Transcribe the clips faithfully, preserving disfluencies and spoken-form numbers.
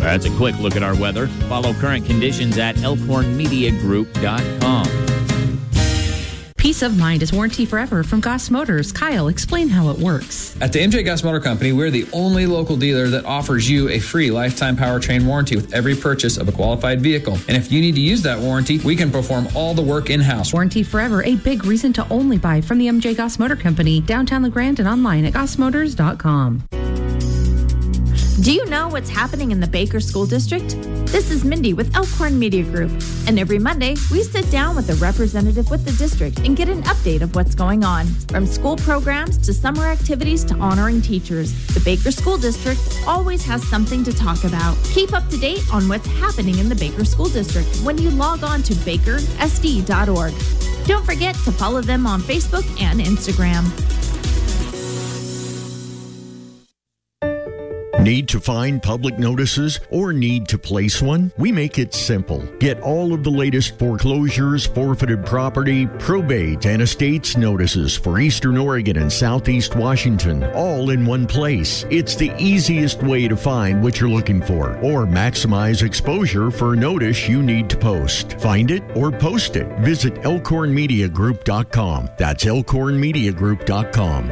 That's a quick look at our weather. Follow current conditions at elkhorn media group dot com. Peace of mind is warranty forever from Goss Motors. Kyle, explain how it works. At the M J Goss Motor Company, we're the only local dealer that offers you a free lifetime powertrain warranty with every purchase of a qualified vehicle. And if you need to use that warranty, we can perform all the work in-house. Warranty forever, a big reason to only buy from the M J Goss Motor Company, downtown LeGrand and online at goss motors dot com. Do you know what's happening in the Baker School District? This is Mindy with Elkhorn Media Group, and every Monday we sit down with a representative with the district and get an update of what's going on. From school programs to summer activities to honoring teachers, the Baker School District always has something to talk about. Keep up to date on what's happening in the Baker School District when you log on to baker s d dot org. Don't forget to follow them on Facebook and Instagram. Need to find public notices or need to place one? We make it simple. Get all of the latest foreclosures, forfeited property, probate, and estates notices for Eastern Oregon and Southeast Washington, all in one place. It's the easiest way to find what you're looking for or maximize exposure for a notice you need to post. Find it or post it. Visit elkhorn media group dot com. That's elkhorn media group dot com.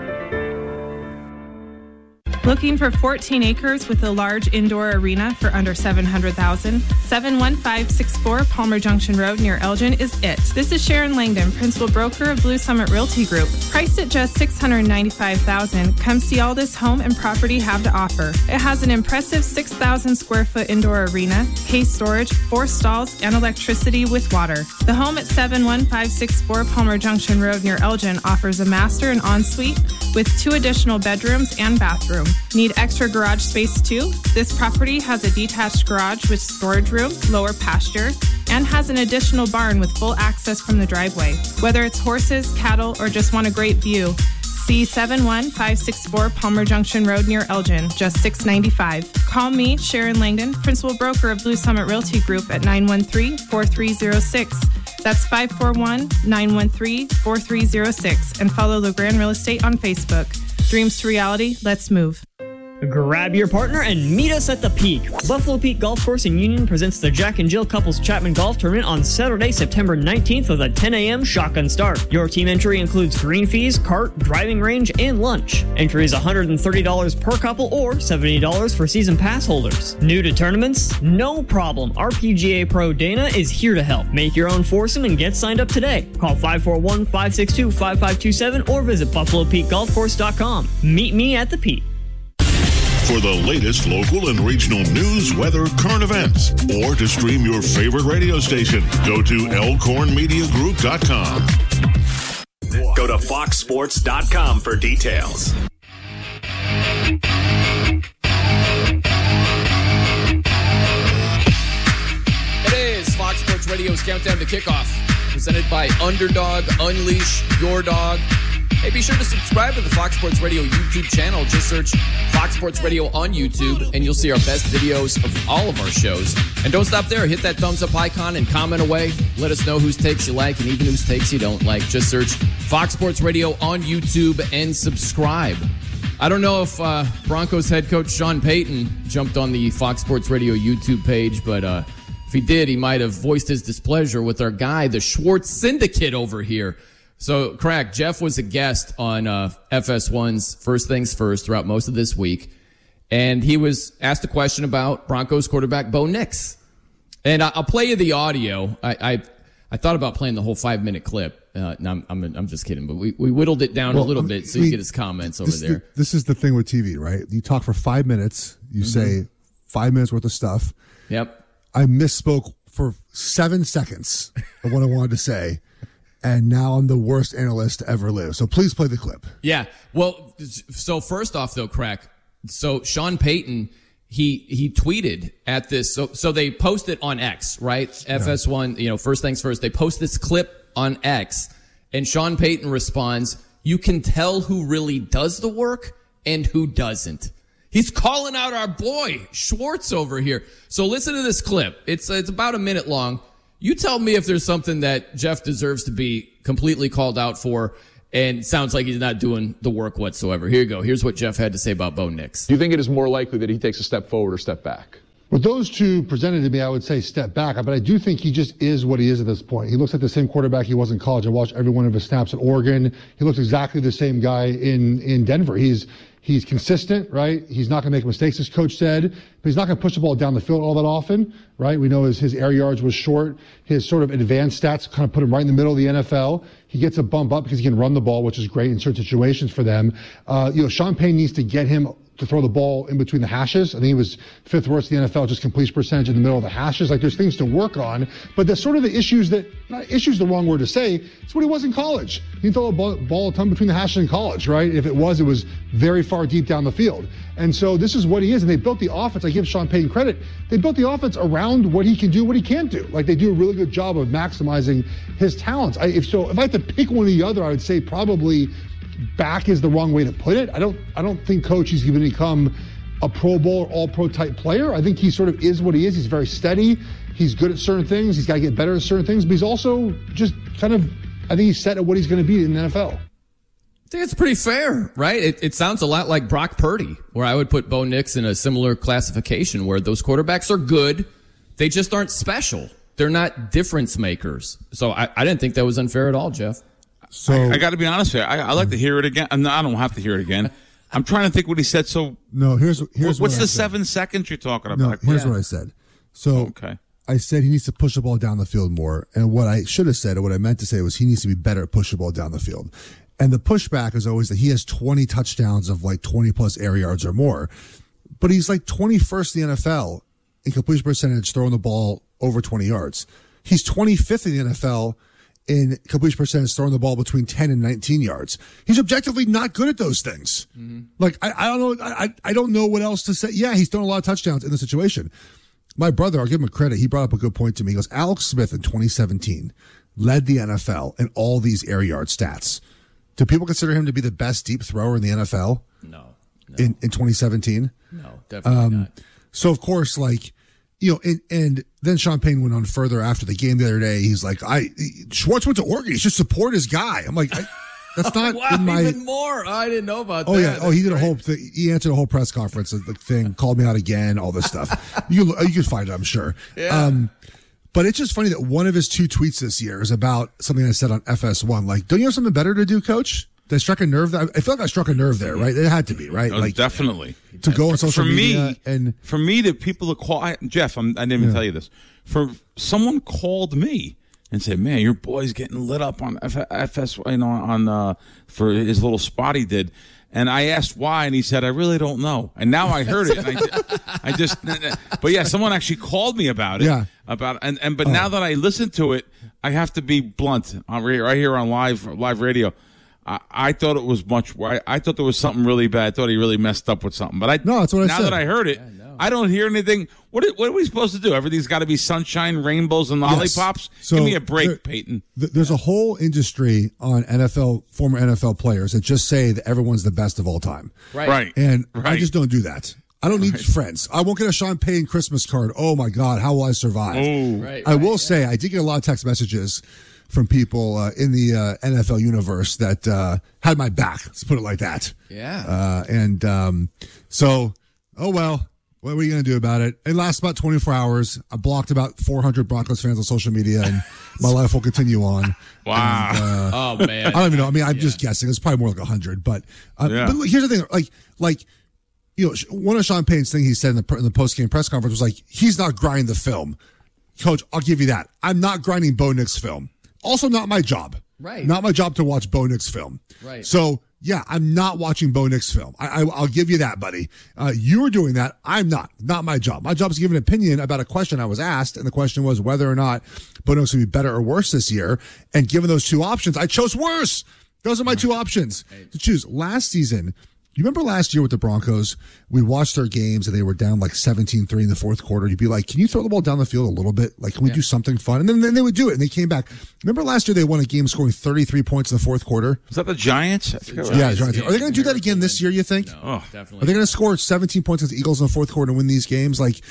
Looking for fourteen acres with a large indoor arena for under seven hundred thousand dollars? seven one five six four Palmer Junction Road near Elgin is it. This is Sharon Langdon, principal broker of Blue Summit Realty Group. Priced at just six hundred ninety-five thousand dollars, come see all this home and property have to offer. It has an impressive six thousand square foot indoor arena, case storage, four stalls, and electricity with water. The home at seven one five six four Palmer Junction Road near Elgin offers a master and ensuite with two additional bedrooms and bathroom. Need extra garage space too? This property has a detached garage with storage room, lower pasture, and has an additional barn with full access from the driveway. Whether it's horses, cattle, or just want a great view, see seven one five six four Palmer Junction Road near Elgin, just six ninety-five. Call me, Sharon Langdon, principal broker of Blue Summit Realty Group at nine one three, four three zero six. That's five four one, nine one three, four three zero six. And follow LeGrand Real Estate on Facebook. Dreams to reality, let's move. Grab your partner and meet us at the Peak. Buffalo Peak Golf Course in Union presents the Jack and Jill Couples Chapman Golf Tournament on Saturday, September nineteenth with a ten a.m. shotgun start. Your team entry includes green fees, cart, driving range, and lunch. Entry is one hundred thirty dollars per couple or seventy dollars for season pass holders. New to tournaments? No problem. R P G A Pro Dana is here to help. Make your own foursome and get signed up today. Call five four one, five six two, five five two seven or visit buffalo peak golf course dot com. Meet me at the Peak. For the latest local and regional news, weather, current events, or to stream your favorite radio station, go to elkhorn media group dot com. Go to fox sports dot com for details. It is Fox Sports Radio's Countdown to Kickoff, presented by Underdog. Unleash your dog. Hey, be sure to subscribe to the Fox Sports Radio YouTube channel. Just search Fox Sports Radio on YouTube, and you'll see our best videos of all of our shows. And don't stop there. Hit that thumbs up icon and comment away. Let us know whose takes you like and even whose takes you don't like. Just search Fox Sports Radio on YouTube and subscribe. I don't know if uh, Broncos head coach Sean Payton jumped on the Fox Sports Radio YouTube page, but uh, if he did, he might have voiced his displeasure with our guy, the Schwartz Syndicate over here. So, Crack, Jeff was a guest on uh, F S one's First Things First throughout most of this week, and he was asked a question about Broncos quarterback Bo Nix. And I, I'll play you the audio. I, I I thought about playing the whole five-minute clip. Uh, no, I'm, I'm I'm just kidding, but we, we whittled it down well, a little I mean, bit so you get his comments over there. The, this is the thing with T V, right? You talk for five minutes, you mm-hmm. say five minutes worth of stuff. Yep. I misspoke for seven seconds of what I wanted to say. And now I'm the worst analyst to ever live. So please play the clip. Yeah. Well, so first off, though, Crack, so Sean Payton, he he tweeted at this. So so they posted on X, right? Yeah. F S one, you know, First Things First. They post this clip on X, and Sean Payton responds, "You can tell who really does the work and who doesn't." He's calling out our boy, Schwartz, over here. So listen to this clip. It's it's about a minute long. You tell me if there's something that Jeff deserves to be completely called out for and sounds like he's not doing the work whatsoever. Here you go. Here's what Jeff had to say about Bo Nix. Do you think it is more likely that he takes a step forward or step back? With those two presented to me, I would say step back. But I do think he just is what he is at this point. He looks like the same quarterback he was in college. I watched every one of his snaps at Oregon. He looks exactly the same guy in, in Denver. He's he's consistent, right? He's not going to make mistakes, as coach said. But he's not going to push the ball down the field all that often, right? We know his, his air yards was short. His sort of advanced stats kind of put him right in the middle of the N F L. He gets a bump up because he can run the ball, which is great in certain situations for them. Uh, you know, Sean Payton needs to get him to throw the ball in between the hashes. I think he was fifth worst in the N F L, just completion percentage in the middle of the hashes. Like, there's things to work on, but that's sort of the issues that, not issues the wrong word to say, it's what he was in college. He didn't throw a ball, ball a ton between the hashes in college, right? If it was, it was very far deep down the field. And so this is what he is, and they built the offense. I give Sean Payton credit. They built the offense around what he can do, what he can't do. Like, they do a really good job of maximizing his talents. I, if so, if I had to pick one or the other, I would say probably back is the wrong way to put it. I don't I don't think coach he's going to become a Pro Bowl or all-pro type player. I think he sort of is what he is. He's very steady. He's good at certain things. He's got to get better at certain things. But he's also just kind of, I think he's set at what he's going to be in the N F L. I think it's pretty fair, right? It, it sounds a lot like Brock Purdy, where I would put Bo Nix in a similar classification, where those quarterbacks are good. They just aren't special. They're not difference makers. So I, I didn't think that was unfair at all, Jeff. So I, I got to be honest with you. I, I like to hear it again. No, I don't have to hear it again. I'm trying to think what he said. So no, here's here's what's what the I seven said. seconds you're talking about? No, here's yeah. what I said. So okay. I said he needs to push the ball down the field more, and what I should have said, or what I meant to say, was he needs to be better at pushing the ball down the field. And the pushback is always that he has twenty touchdowns of like twenty plus air yards or more, but he's like twenty-first in the N F L in completion percentage throwing the ball over twenty yards. He's twenty-fifth in the N F L in completion percentage throwing the ball between ten and nineteen yards. He's objectively not good at those things. Mm-hmm. Like, I, I don't know. I, I don't know what else to say. Yeah, he's thrown a lot of touchdowns in the situation. My brother, I'll give him a credit. He brought up a good point to me. He goes, Alex Smith in twenty seventeen led the N F L in all these air yard stats. Do people consider him to be the best deep thrower in the N F L? No. no. In, in twenty seventeen? No, definitely um, not. So, of course, like, you know, and, and then Sean Payton went on further after the game the other day. He's like, I Schwartz went to Oregon. He should support his guy. I'm like, I, that's not wow, in my. Even more. I didn't know about oh, that. Oh yeah. Oh, he did great. a whole. Th- he answered a whole press conference. The thing called me out again. All this stuff. you you can find it, I'm sure. Yeah. Um, but it's just funny that one of his two tweets this year is about something I said on F S one. Like, don't you have something better to do, Coach? Did I struck a nerve? I feel like I struck a nerve there, right? It had to be, right? No, like definitely to go on social for media me, and for me, the people that call I, Jeff, I'm, I didn't even Yeah. tell you this. For someone called me and said, "Man, your boy's getting lit up on F- FS, you know, on uh, for his little spot he did." And I asked why, and he said, "I really don't know." And now I heard it, and I, I just, but yeah, someone actually called me about it. Yeah. About and and but Oh. now that I listen to it, I have to be blunt on right here on live live radio. I, I thought it was much. I, I thought there was something really bad. I thought he really messed up with something. But I No, that's what I now said. that I heard it, no. I don't hear anything. What are, what are we supposed to do? Everything's got to be sunshine, rainbows, and Yes. lollipops. So Give me a break, there- Peyton. th- there's a whole industry on N F L, former N F L players that just say that everyone's the best of all time. Right. Right. And I Right. just don't do that. I don't need Right. friends. I won't get a Sean Payton Christmas card. Oh my God, how will I survive? Oh. Right, I right, will yeah. say I did get a lot of text messages from people uh, in the uh, N F L universe that uh, had my back. Let's put it like that. Yeah. Uh, and um, so, oh well, what are we going to do about it? It lasts about twenty-four hours. I blocked about four hundred Broncos fans on social media, and my life will continue on. Wow. And, uh, Oh man. I don't even know. I mean, I'm just guessing. It's probably more like a hundred, but, uh, Yeah. but look, here's the thing. Like, like, you know, one of Sean Payton's things he said in the, in the post-game press conference was like, he's not grinding the film. Coach, I'll give you that. I'm not grinding Bo Nix film. Also not my job. Right. Not my job to watch Bo Nix film. Right. So, yeah, I'm not watching Bo Nix film. I, I, I'll give you that, buddy. Uh, you were doing that. I'm not. Not my job. My job is to give an opinion about a question I was asked, and the question was whether or not Bo Nix would be better or worse this year. And given those two options, I chose worse. Those are my two options to choose. Last season, you remember last year with the Broncos, we watched their games and they were down like seventeen three in the fourth quarter. You'd be like, can you throw the ball down the field a little bit? Like, can we Yeah. do something fun? And then, then they would do it, and they came back. Remember last year they won a game scoring thirty-three points in the fourth quarter? Was that the Giants? I forget what- Yeah, Giants. Are they going to do that again this year, you think? No, Oh. definitely. Are they going to score seventeen points against the Eagles in the fourth quarter and win these games? Like,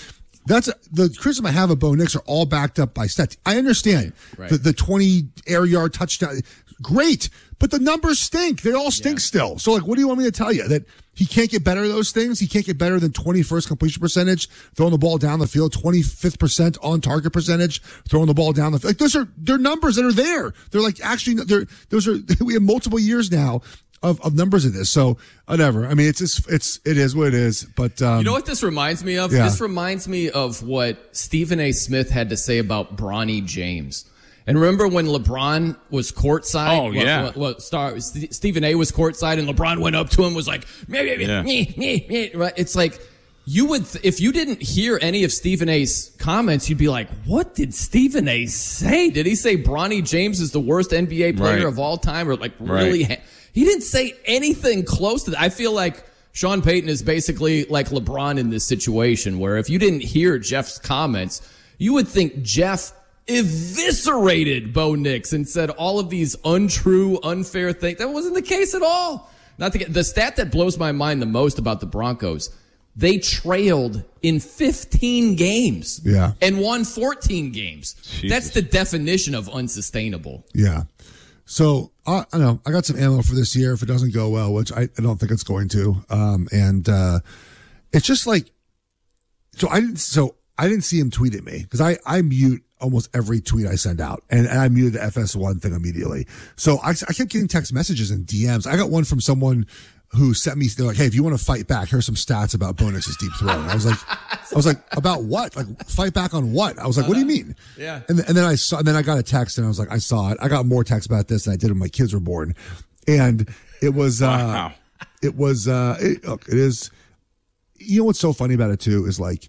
That's the criticism I have of Bo Nix are all backed up by stats. I understand Right. the, the twenty air yard touchdown. Great. But the numbers stink. They all stink yeah. still. So, like, what do you want me to tell you? That he can't get better at those things? He can't get better than twenty-first completion percentage, throwing the ball down the field, twenty-fifth percent on target percentage, throwing the ball down the field. Like, those are, they're numbers that are there. They're like, actually, they're, those are, we have multiple years now of, of numbers of this. So, whatever. I mean, it's just, it's, it is what it is. But, um, you know what this reminds me of? Yeah. This reminds me of what Stephen A. Smith had to say about Bronny James. And remember when LeBron was courtside? Oh, yeah. Well, well, star, St- Stephen A. was courtside, and LeBron went up to him, was like, meh, meh, meh, Yeah. meh, meh, meh, right? It's like, you would, th- if you didn't hear any of Stephen A.'s comments, you'd be like, what did Stephen A. say? Did he say Bronny James is the worst N B A player Right. of all time? Or like, really? Right. Ha- he didn't say anything close to that. I feel like Sean Payton is basically like LeBron in this situation, where if you didn't hear Jeff's comments, you would think Jeff eviscerated Bo Nix and said all of these untrue, unfair things. That wasn't the case at all. Not to get, the stat that blows my mind the most about the Broncos, they trailed in fifteen games Yeah. and won fourteen games. Jesus. That's the definition of unsustainable. yeah. So, uh, I know I got some ammo for this year if it doesn't go well, which I, I don't think it's going to. Um, and, uh, it's just like, so I didn't, so I didn't see him tweet at me because I, I mute almost every tweet I send out, and, and I muted the F S one thing immediately. So I, I kept getting text messages and D Ms. I got one from someone who sent me, they're like, hey, if you want to fight back, here's some stats about Bo Nix's deep throw. And I was like, I was like, about what? Like, fight back on what? I was like, what do you mean? Yeah. And, and then I saw, and then I got a text and I was like, I saw it. I got more texts about this than I did when my kids were born. And it was, uh, Wow. it was, uh, it, look, it is, you know what's so funny about it too is like,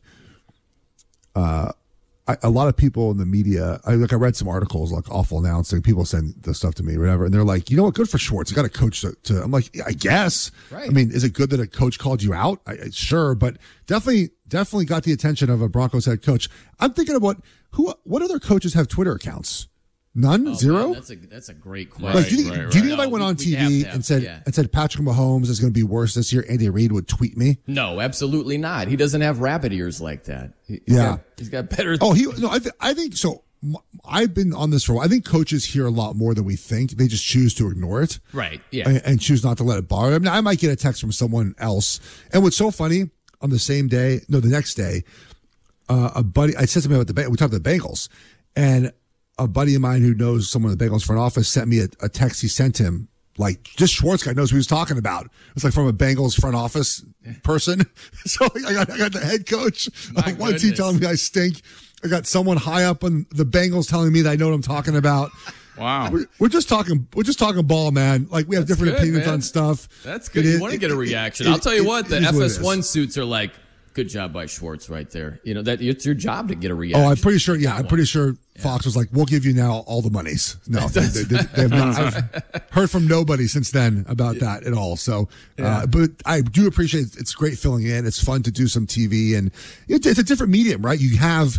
uh, I, a lot of people in the media, I like I read some articles like awful announcing, people send the stuff to me, whatever, and they're like, you know what, good for Schwartz. You got a coach to, to, I'm like, yeah, I guess. Right. I mean, is it good that a coach called you out? I, I, sure, but definitely, definitely got the attention of a Broncos head coach. I'm thinking of what, who, what other coaches have Twitter accounts? None? Oh, Zero? man, that's a that's a great question. Like, do you think, right, do you think right. if I went No, on we- T we have V to have- and said yeah. and said Patrick Mahomes is going to be worse this year, Andy Reid would tweet me? No, absolutely not. He doesn't have rabbit ears like that. He, he's Yeah. got, he's got better. Oh, he no. I, th- I think so. M- I've been on this for a while. I think coaches hear a lot more than we think. They just choose to ignore it, Right. Yeah. and, and choose not to let it bother them. I, mean, I might get a text from someone else. And what's so funny, on the same day, no, the next day, uh, a buddy, I said something about the Beng- we talked about the Bengals, and a buddy of mine who knows someone in the Bengals front office sent me a, a text he sent him. Like, just Schwartz guy knows who he's talking about. It's like from a Bengals front office person. So I got, I got the head coach My of one team goodness. telling me I stink. I got someone high up on the Bengals telling me that I know what I'm talking about. Wow. We're, we're just talking, we're just talking ball, man. Like, we have That's different good, opinions man. on stuff. That's good. It You is- want to get a it- reaction. it- I'll tell you it- what, the it is F what it S one is. suits are like, good job by Schwartz right there. You know, that it's your job to get a reaction. Oh, I'm pretty sure. Yeah, I'm pretty sure Fox was like, "We'll give you now all the monies." No, they, they, they, they have not. I've heard from nobody since then about that at all. So, uh, but I do appreciate it. It's great filling in. It's fun to do some T V, and it, it's a different medium, right? You have,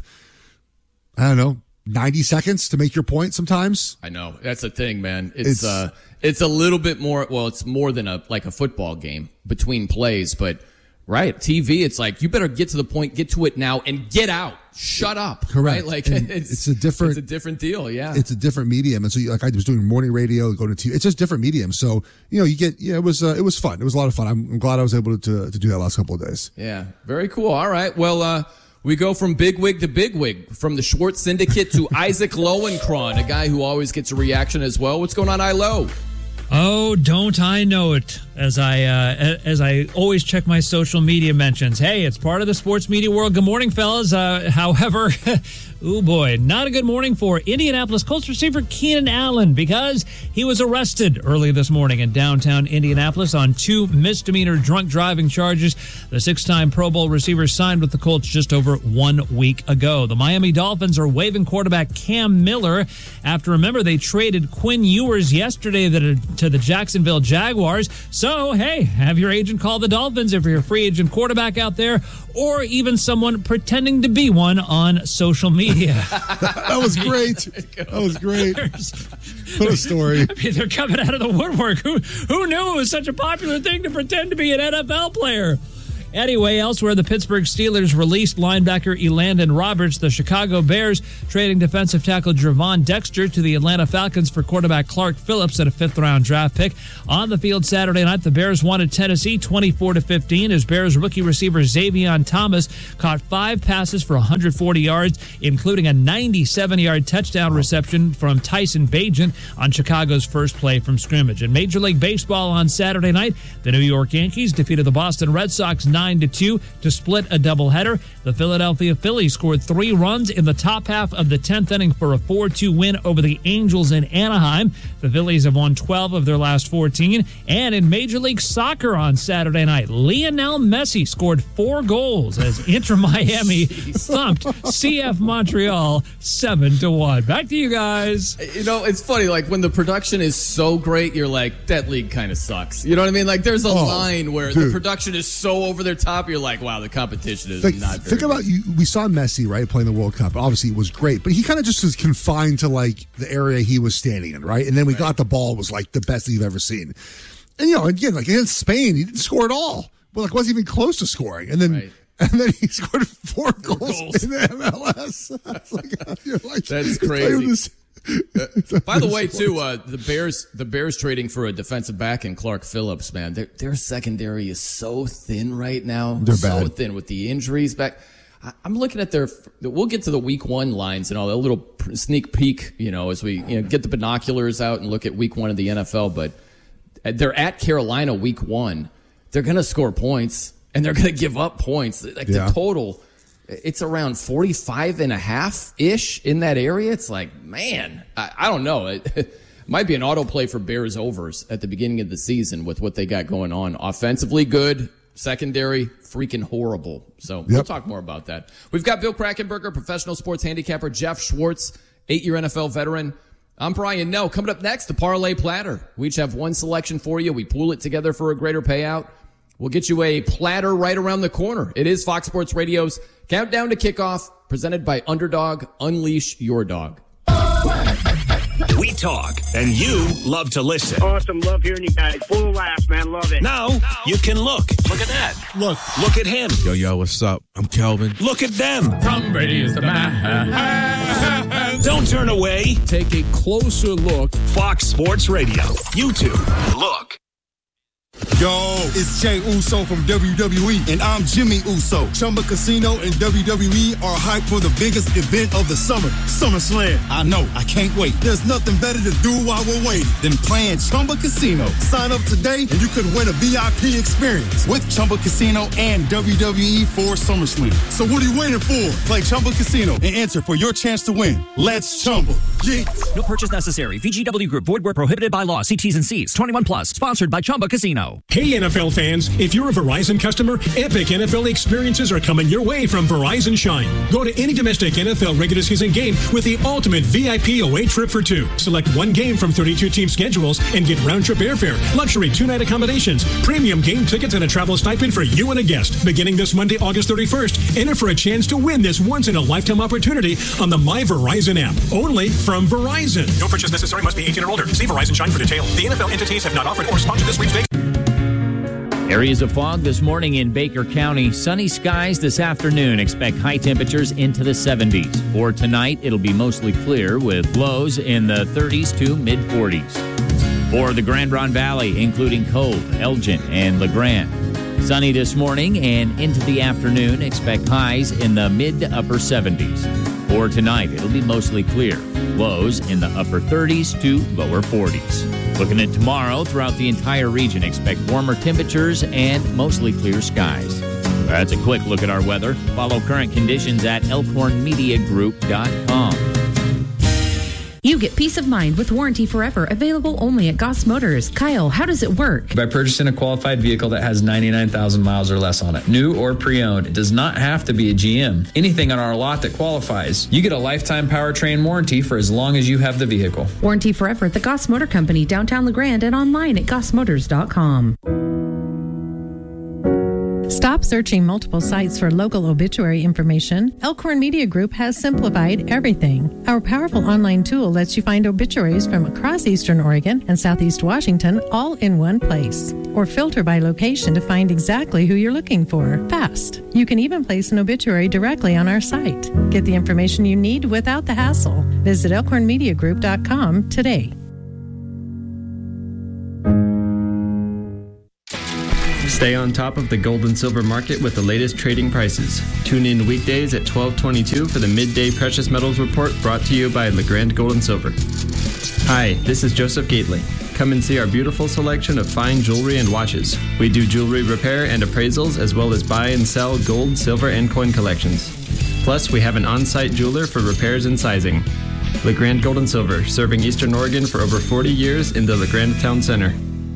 I don't know, ninety seconds to make your point. Sometimes I know that's the thing, man. It's, It's- uh, it's a little bit more. Well, it's more than a like a football game between plays, but. Right. T V, it's like, you better get to the point, get to it now, and get out. Shut up. Correct. Right? Like, And it's, it's a different- it's a different deal. Yeah. it's a different medium, and so you, like I was doing morning radio, go to T V. It's just different medium. So you know, you get yeah, it was uh, it was fun. It was a lot of fun. I'm, I'm glad I was able to to do that last couple of days. Yeah. Very cool. All right. Well, uh, we go from bigwig to bigwig, from the Schwartz Syndicate to Isaac Lowenkron, a guy who always gets a reaction as well. What's going on, I Low? Oh, don't I know it? As I uh, as I always check my social media mentions. Hey, it's part of the sports media world. Good morning, fellas. Uh, however, oh boy, not a good morning for Indianapolis Colts receiver Keenan Allen, because he was arrested early this morning in downtown Indianapolis on two misdemeanor drunk driving charges. The six-time Pro Bowl receiver signed with the Colts just over one week ago. The Miami Dolphins are waiving quarterback Cam Miller after, remember, they traded Quinn Ewers yesterday to the Jacksonville Jaguars. So, hey, have your agent call the Dolphins if you're a free agent quarterback out there, or even someone pretending to be one on social media. That was great. That was great. What a story. I mean, they're coming out of the woodwork. Who who knew it was such a popular thing to pretend to be an N F L player? Anyway, elsewhere, the Pittsburgh Steelers released linebacker Elandon Roberts. The Chicago Bears trading defensive tackle Gervon Dexter to the Atlanta Falcons for quarterback Clark Phillips at a fifth-round draft pick. On the field Saturday night, the Bears won at Tennessee twenty-four to fifteen as Bears rookie receiver Xavion Thomas caught five passes for one hundred forty yards, including a ninety-seven-yard touchdown reception from Tyson Bagent on Chicago's first play from scrimmage. In Major League Baseball on Saturday night, the New York Yankees defeated the Boston Red Sox nine to two to split a doubleheader. The Philadelphia Phillies scored three runs in the top half of the tenth inning for a four two win over the Angels in Anaheim. The Phillies have won twelve of their last fourteen. And in Major League Soccer on Saturday night, Lionel Messi scored four goals as Inter Miami thumped C F Montreal seven to one. Back to you guys. You know, it's funny, like when the production is so great, you're like, that league kind of sucks. You know what I mean? Like there's a oh, line where dude. the production is so over their top, you're like, wow, the competition is like, not very Think about good. you. We saw Messi, right, playing the World Cup. Obviously, it was great, but he kind of just was confined to like the area he was standing in, right? And then we right. got the ball, was like the best you've ever seen. And, you know, again, like against Spain, he didn't score at all. Well, like wasn't even close to scoring. And then right. and then he scored four, four goals, goals in the M L S. Like, you're like, that's crazy. Uh, by the way, too, uh, the Bears, the Bears trading for a defensive back in Clark Phillips, man, their, their secondary is so thin right now. They're so bad. thin with the injuries back. I, I'm looking at their, we'll get to the week one lines and all, a little sneak peek, you know, as we you know get the binoculars out and look at week one of the N F L. But they're at Carolina week one. They're going to score points and they're going to give up points. Like yeah. the total, it's around forty-five and a half ish in that area. It's like, man, I, I don't know. It, it might be an autoplay for Bears overs at the beginning of the season with what they got going on. Offensively good, secondary freaking horrible. So yep. we'll talk more about that. We've got Bill Krackomberger, professional sports handicapper, Jeff Schwartz, eight-year N F L veteran. I'm Brian Nell. Coming up next, the Parlay Platter. We each have one selection for you. We pool it together for a greater payout. We'll get you a platter right around the corner. It is Fox Sports Radio's Countdown to Kickoff, presented by Underdog. Unleash your dog. We talk, and you love to listen. Awesome. Love hearing you guys. Full of laughs, man. Love it. Now, you can look. Look at that. Look. Look at him. Yo, yo, what's up? I'm Kelvin. Look at them. Tom Brady is the man. Don't turn away. Take a closer look. Fox Sports Radio. YouTube. Look. Yo, it's Jey Uso from W W E, and I'm Jimmy Uso. Chumba Casino and W W E are hyped for the biggest event of the summer, SummerSlam. I know, I can't wait. There's nothing better to do while we're waiting than playing Chumba Casino. Sign up today, and you could win a V I P experience with Chumba Casino and W W E for SummerSlam. So what are you waiting for? Play Chumba Casino and enter for your chance to win. Let's Chumba. Yeah. No purchase necessary. V G W Group. Void where prohibited by law. See T's and C's. twenty-one plus. Sponsored by Chumba Casino. Hey, N F L fans, if you're a Verizon customer, epic N F L experiences are coming your way from Verizon Shine. Go to any domestic N F L regular season game with the ultimate V I P away trip for two. Select one game from thirty-two team schedules and get round-trip airfare, luxury two-night accommodations, premium game tickets, and a travel stipend for you and a guest. Beginning this Monday, August thirty-first, enter for a chance to win this once-in-a-lifetime opportunity on the My Verizon app. Only from Verizon. No purchase necessary. Must be eighteen or older. See Verizon Shine for details. The N F L entities have not offered or sponsored this sweepstakes. Areas of fog this morning in Baker County. Sunny skies this afternoon. Expect high temperatures into the seventies. For tonight, it'll be mostly clear with lows in the thirties to mid-forties. For the Grand Ronde Valley, including Cove, Elgin, and LeGrand. Sunny this morning and into the afternoon. Expect highs in the mid to upper seventies. For tonight, it'll be mostly clear. Lows in the upper thirties to lower forties. Looking at tomorrow, throughout the entire region, expect warmer temperatures and mostly clear skies. That's a quick look at our weather. Follow current conditions at elkhorn media group dot com. You get peace of mind with Warranty Forever, available only at Goss Motors. Kyle, how does it work? By purchasing a qualified vehicle that has ninety-nine thousand miles or less on it, new or pre-owned. It does not have to be a G M. Anything on our lot that qualifies. You get a lifetime powertrain warranty for as long as you have the vehicle. Warranty Forever at the Goss Motor Company, downtown LeGrand, and online at goss motors dot com. Stop searching multiple sites for local obituary information. Elkhorn Media Group has simplified everything. Our powerful online tool lets you find obituaries from across Eastern Oregon and Southeast Washington all in one place. Or filter by location to find exactly who you're looking for. Fast. You can even place an obituary directly on our site. Get the information you need without the hassle. Visit elkhorn media group dot com today. Stay on top of the gold and silver market with the latest trading prices. Tune in weekdays at twelve twenty-two for the Midday Precious Metals Report brought to you by LeGrand Gold and Silver. Hi, this is Joseph Gately. Come and see our beautiful selection of fine jewelry and watches. We do jewelry repair and appraisals as well as buy and sell gold, silver, and coin collections. Plus, we have an on-site jeweler for repairs and sizing. LeGrand Gold and Silver, serving Eastern Oregon for over forty years in the LeGrand Town Center.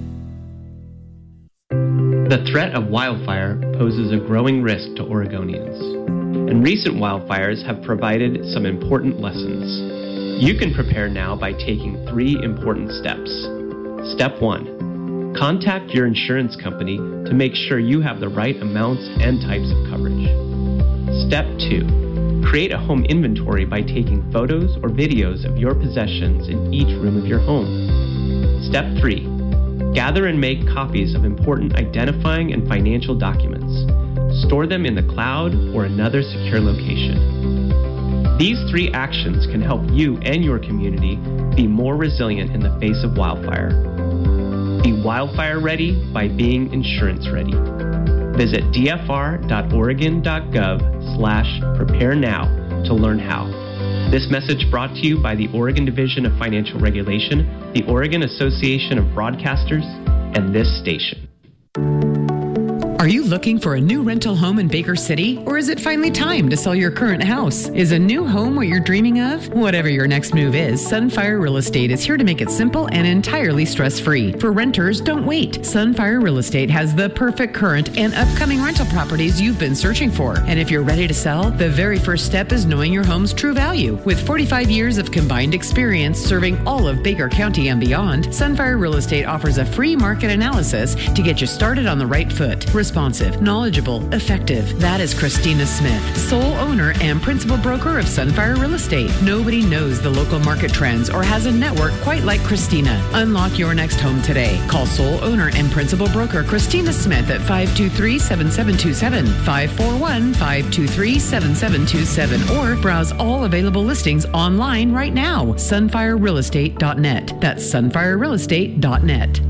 The threat of wildfire poses a growing risk to Oregonians, and recent wildfires have provided some important lessons. You can prepare now by taking three important steps. Step one, contact your insurance company to make sure you have the right amounts and types of coverage. Step two, create a home inventory by taking photos or videos of your possessions in each room of your home. Step three, gather and make copies of important identifying and financial documents. Store them in the cloud or another secure location. These three actions can help you and your community be more resilient in the face of wildfire. Be wildfire ready by being insurance ready. Visit d f r dot oregon dot gov slash prepare now to learn how. This message brought to you by the Oregon Division of Financial Regulation, the Oregon Association of Broadcasters, and this station. Are you looking for a new rental home in Baker City? Or is it finally time to sell your current house? Is a new home what you're dreaming of? Whatever your next move is, Sunfire Real Estate is here to make it simple and entirely stress-free. For renters, don't wait. Sunfire Real Estate has the perfect current and upcoming rental properties you've been searching for. And if you're ready to sell, the very first step is knowing your home's true value. With forty-five years of combined experience serving all of Baker County and beyond, Sunfire Real Estate offers a free market analysis to get you started on the right foot. Responsive, knowledgeable, effective. That is Christina Smith, sole owner and principal broker of Sunfire Real Estate. Nobody knows the local market trends or has a network quite like Christina. Unlock your next home today. Call sole owner and principal broker Christina Smith at five two three, seven seven two seven, five four one, five two three, seven seven two seven, or browse all available listings online right now. sunfire real estate dot net. That's sunfire real estate dot net.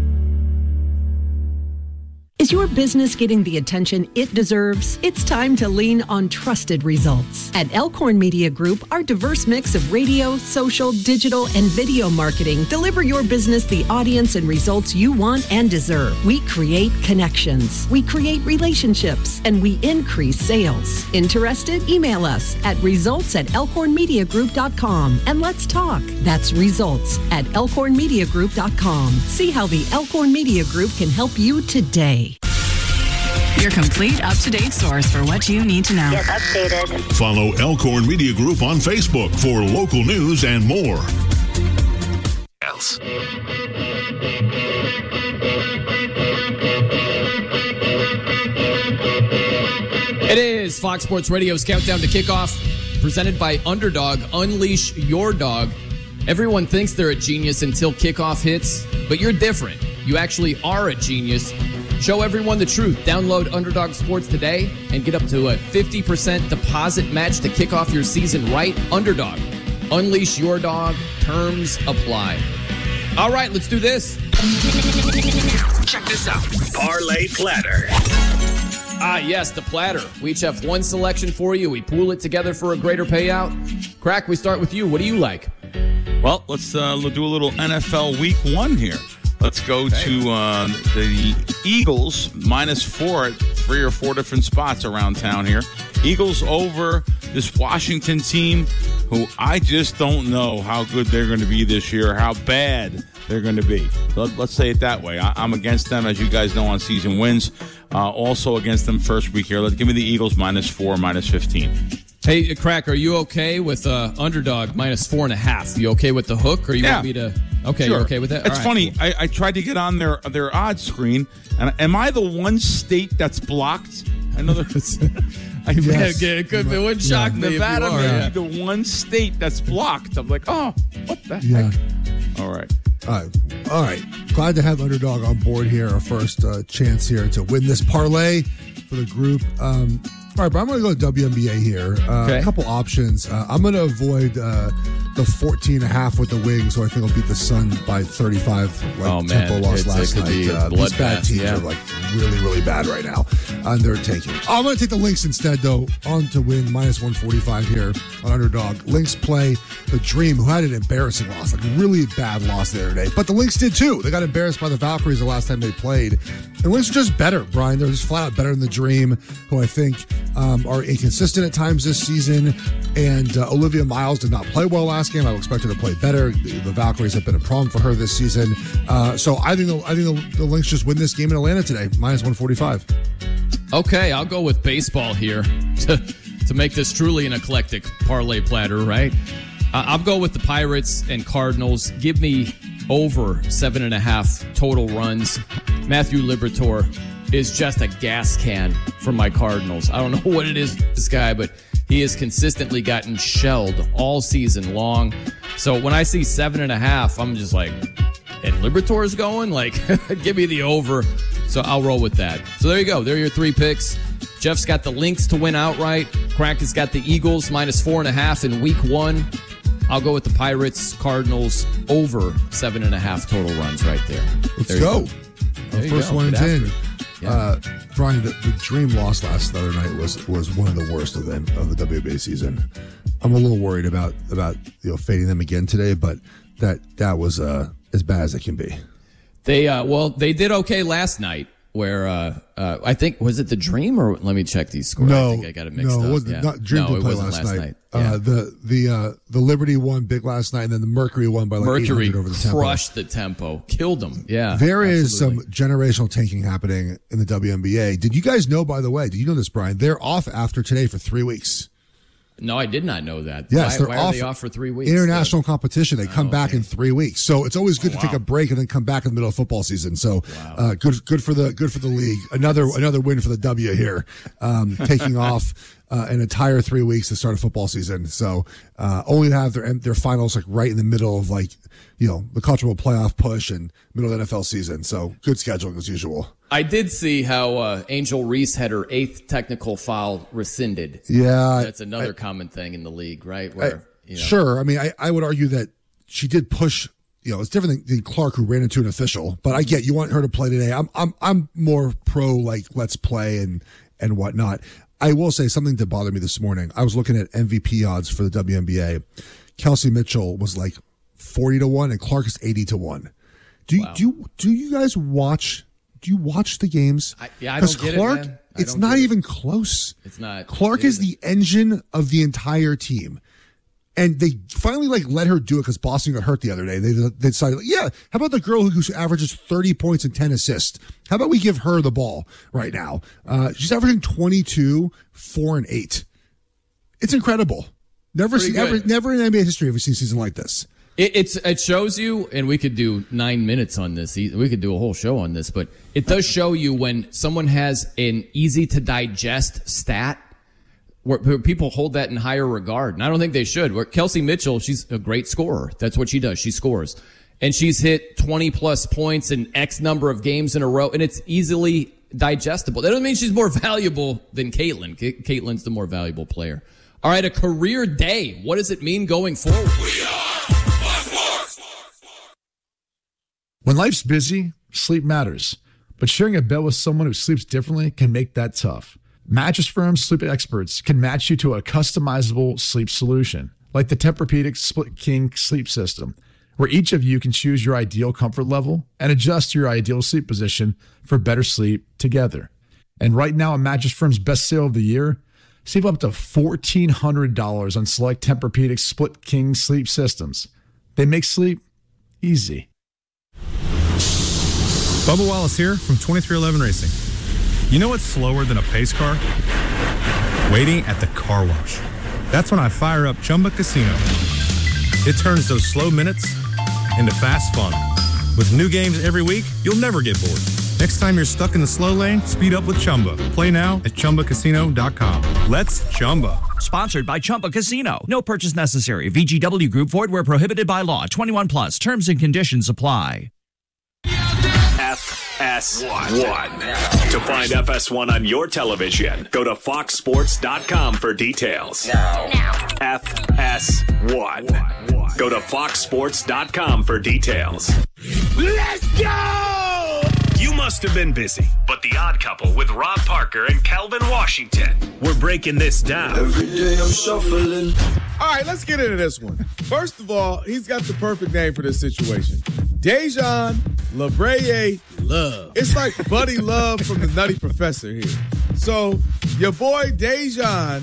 Is your business getting the attention it deserves? It's time to lean on trusted results. At Elkhorn Media Group, our diverse mix of radio, social, digital, and video marketing deliver your business the audience and results you want and deserve. We create connections, we create relationships, and we increase sales. Interested? Email us at results at elkhorn media group dot com and let's talk. That's results at elkhorn media group dot com. See how the Elkhorn Media Group can help you today. Your complete up-to-date source for what you need to know. Get updated. Follow Elkhorn Media Group on Facebook for local news and more. Else. It is Fox Sports Radio's Countdown to Kickoff, presented by Underdog. Unleash your dog. Everyone thinks they're a genius until kickoff hits, but you're different. You actually are a genius. Show everyone the truth. Download Underdog Sports today and get up to a fifty percent deposit match to kick off your season right. Underdog. Unleash your dog. Terms apply. All right, let's do this. Check this out. Parlay Platter. Ah, yes, the platter. We each have one selection for you. We pool it together for a greater payout. Crack, we start with you. What do you like? Well, let's uh, do a little N F L Week One here. Let's go to uh, the Eagles, minus four at three or four different spots around town here. Eagles over this Washington team, who I just don't know how good they're going to be this year, how bad they're going to be. Let, let's say it that way. I, I'm against them, as you guys know, on season wins. Uh, also against them first week here. Let's give me the Eagles minus four, minus fifteen. Hey, Crack, are you okay with uh, Underdog minus four and a half? You okay with the hook, or you yeah. want me to? Okay, Sure. you're okay with that? It's All right, funny. cool. I, I tried to get on their their odds screen, and am I the one state that's blocked? I know there's. I Yes. Yeah, it could be. It wouldn't shock me if you Nevada are, may yeah. be the one state that's blocked. I'm like, oh, what the Yeah. heck? All right. All right. All right. Glad to have Underdog on board here. Our first uh, chance here to win this parlay for the group. Um, all right, but I'm going to go to W N B A here. Uh, Okay. A couple options. Uh, I'm going to avoid uh, the fourteen and a half with the Wings, who I think will beat the Sun by thirty-five. Like Oh, man. Tempo lost It's- it last could night. be a Uh, these bad bloodbath, teams yeah. are like really, really bad right now. And they're taking. Oh, I'm going to take the Lynx instead, though. On to win minus one forty-five here on Underdog. Lynx play the Dream, who had an embarrassing loss, like really bad loss the other day. But the Lynx did too. They got embarrassed by the Valkyries the last time they played. And Lynx are just better, Brian. They're just flat out better than the Dream, who I think um, are inconsistent at times this season. And uh, Olivia Miles did not play well last game. I would expect her to play better. The, the Valkyries have been a problem for her this season. Uh, so I think the, I think the, the Lynx just win this game in Atlanta today, minus one forty-five. Okay, I'll go with baseball here to to make this truly an eclectic parlay platter, right? Uh, I'll go with the Pirates and Cardinals. Give me over seven and a half total runs. Matthew Liberatore is just a gas can for my Cardinals. I don't know what it is, this guy, but he has consistently gotten shelled all season long. So when I see seven and a half, I'm just like, and Liberatore's going? Like, give me the over. So I'll roll with that. So there you go. There are your three picks. Jeff's got the Lynx to win outright. Crack has got the Eagles minus four and a half in week one. I'll go with the Pirates, Cardinals over seven and a half total runs right there. Let's There you go. go. Our There you first go. one Get is in. after it. Yeah. Uh, Brian, the, the Dream loss last other night was was one of the worst of them of the W N B A season. I'm a little worried about about you know fading them again today, but that that was uh, as bad as it can be. They uh, well, they did okay last night. Where uh, uh, I think was it the Dream or let me check these scores. No, I think I got it mixed no, up. it wasn't, yeah. not Dream no, did it play wasn't last, last night. night. Yeah. Uh, the the uh, the Liberty won big last night, and then the Mercury won by like Mercury eight hundred over the Tempo. crushed the Tempo, killed them. Yeah, There is absolutely. some generational tanking happening in the W N B A. Did you guys know, by the way, did you know this, Brian? They're off after today for three weeks. No, I did not know that. Yes, why, they're why off, are they off for three weeks? International competition. They come Oh, back okay. in three weeks, so it's always good Oh, to take wow. a break and then come back in the middle of football season. So, uh, good, good for the good for the league. Another another win for the W here, um, taking off uh, an entire three weeks to start a football season. So, uh, only to have their their finals like right in the middle of like you know the college football playoff push and middle of the N F L season. So, good scheduling as usual. I did see how uh, Angel Reese had her eighth technical foul rescinded. Yeah, That's another I- common thing in the league, right? I- Where you know, Sure. I mean, I, I would argue that she did push. You know, it's different than, than Clark, who ran into an official. But I get you want her to play today. I'm I'm I'm more pro like let's play and and whatnot. I will say something that bothered me this morning. I was looking at M V P odds for the W N B A. Kelsey Mitchell was like forty to one, and Clark is eighty to one. Do you, do you do you guys watch? Do you watch the games? I, yeah, I 'Cause don't get Clark, it, man. I it's don't not get it. even close. It's not. Clark it is isn't. the engine of the entire team. And they finally like let her do it because Boston got hurt the other day. They, they decided, yeah, how about the girl who averages thirty points and ten assists? How about we give her the ball right now? Uh, she's averaging twenty-two, four, and eight. It's incredible. Never Pretty seen, ever, good. never in N B A history have we seen a season like this. It, it's it shows you, and we could do nine minutes on this. We could do a whole show on this, but it does show you when someone has an easy to digest stat, where, where people hold that in higher regard, and I don't think they should. Where Kelsey Mitchell, she's a great scorer. That's what she does. She scores, and she's hit twenty plus points in X number of games in a row, and it's easily digestible. That doesn't mean she's more valuable than Caitlin. Ca- Caitlin's the more valuable player. All right, a career day. What does it mean going forward? When life's busy, sleep matters. But sharing a bed with someone who sleeps differently can make that tough. Mattress Firm's sleep experts can match you to a customizable sleep solution, like the Tempur-Pedic Split King sleep system, where each of you can choose your ideal comfort level and adjust to your ideal sleep position for better sleep together. And right now, at Mattress Firm's best sale of the year, save up to fourteen hundred dollars on select Tempur-Pedic Split King sleep systems. They make sleep easy. Bubba Wallace here from twenty-three eleven Racing. You know what's slower than a pace car? Waiting at the car wash. That's when I fire up Chumba Casino. It turns those slow minutes into fast fun. With new games every week, you'll never get bored. Next time you're stuck in the slow lane, speed up with Chumba. Play now at Chumba Casino dot com. Let's Chumba. Sponsored by Chumba Casino. No purchase necessary. V G W Group. Void where prohibited by law. twenty-one plus. Terms and conditions apply. F S one. To find F S one on your television, go to fox sports dot com for details. Now. now. F S one. Go to fox sports dot com for details. Let's go! You must have been busy, but The Odd Couple with Rob Parker and Calvin Washington, we're breaking this down. Every day I'm shuffling. All right, let's get into this one. First of all, he's got the perfect name for this situation. Dejan LaBraye Love. It's like Buddy Love from the Nutty Professor here. So, your boy Dejan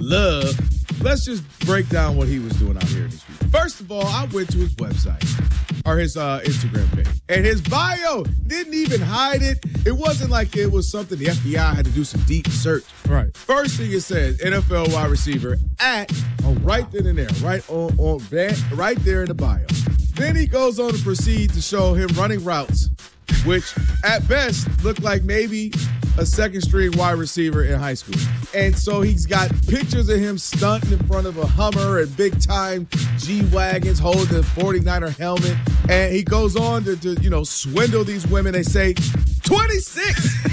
Love, let's just break down what he was doing out here in the street. First of all, I went to his website, or his uh, Instagram page, and his bio didn't even hide it. It wasn't like it was something the F B I had to do some deep search. Right. First thing it says, N F L wide receiver at, oh, right then and there, right on, on right there in the bio. Then he goes on to proceed to show him running routes, which at best look like maybe a second string wide receiver in high school. And so he's got pictures of him stunting in front of a Hummer and big time G-Wagons holding the forty-niner helmet. And he goes on to, to, you know, swindle these women. They say twenty-six.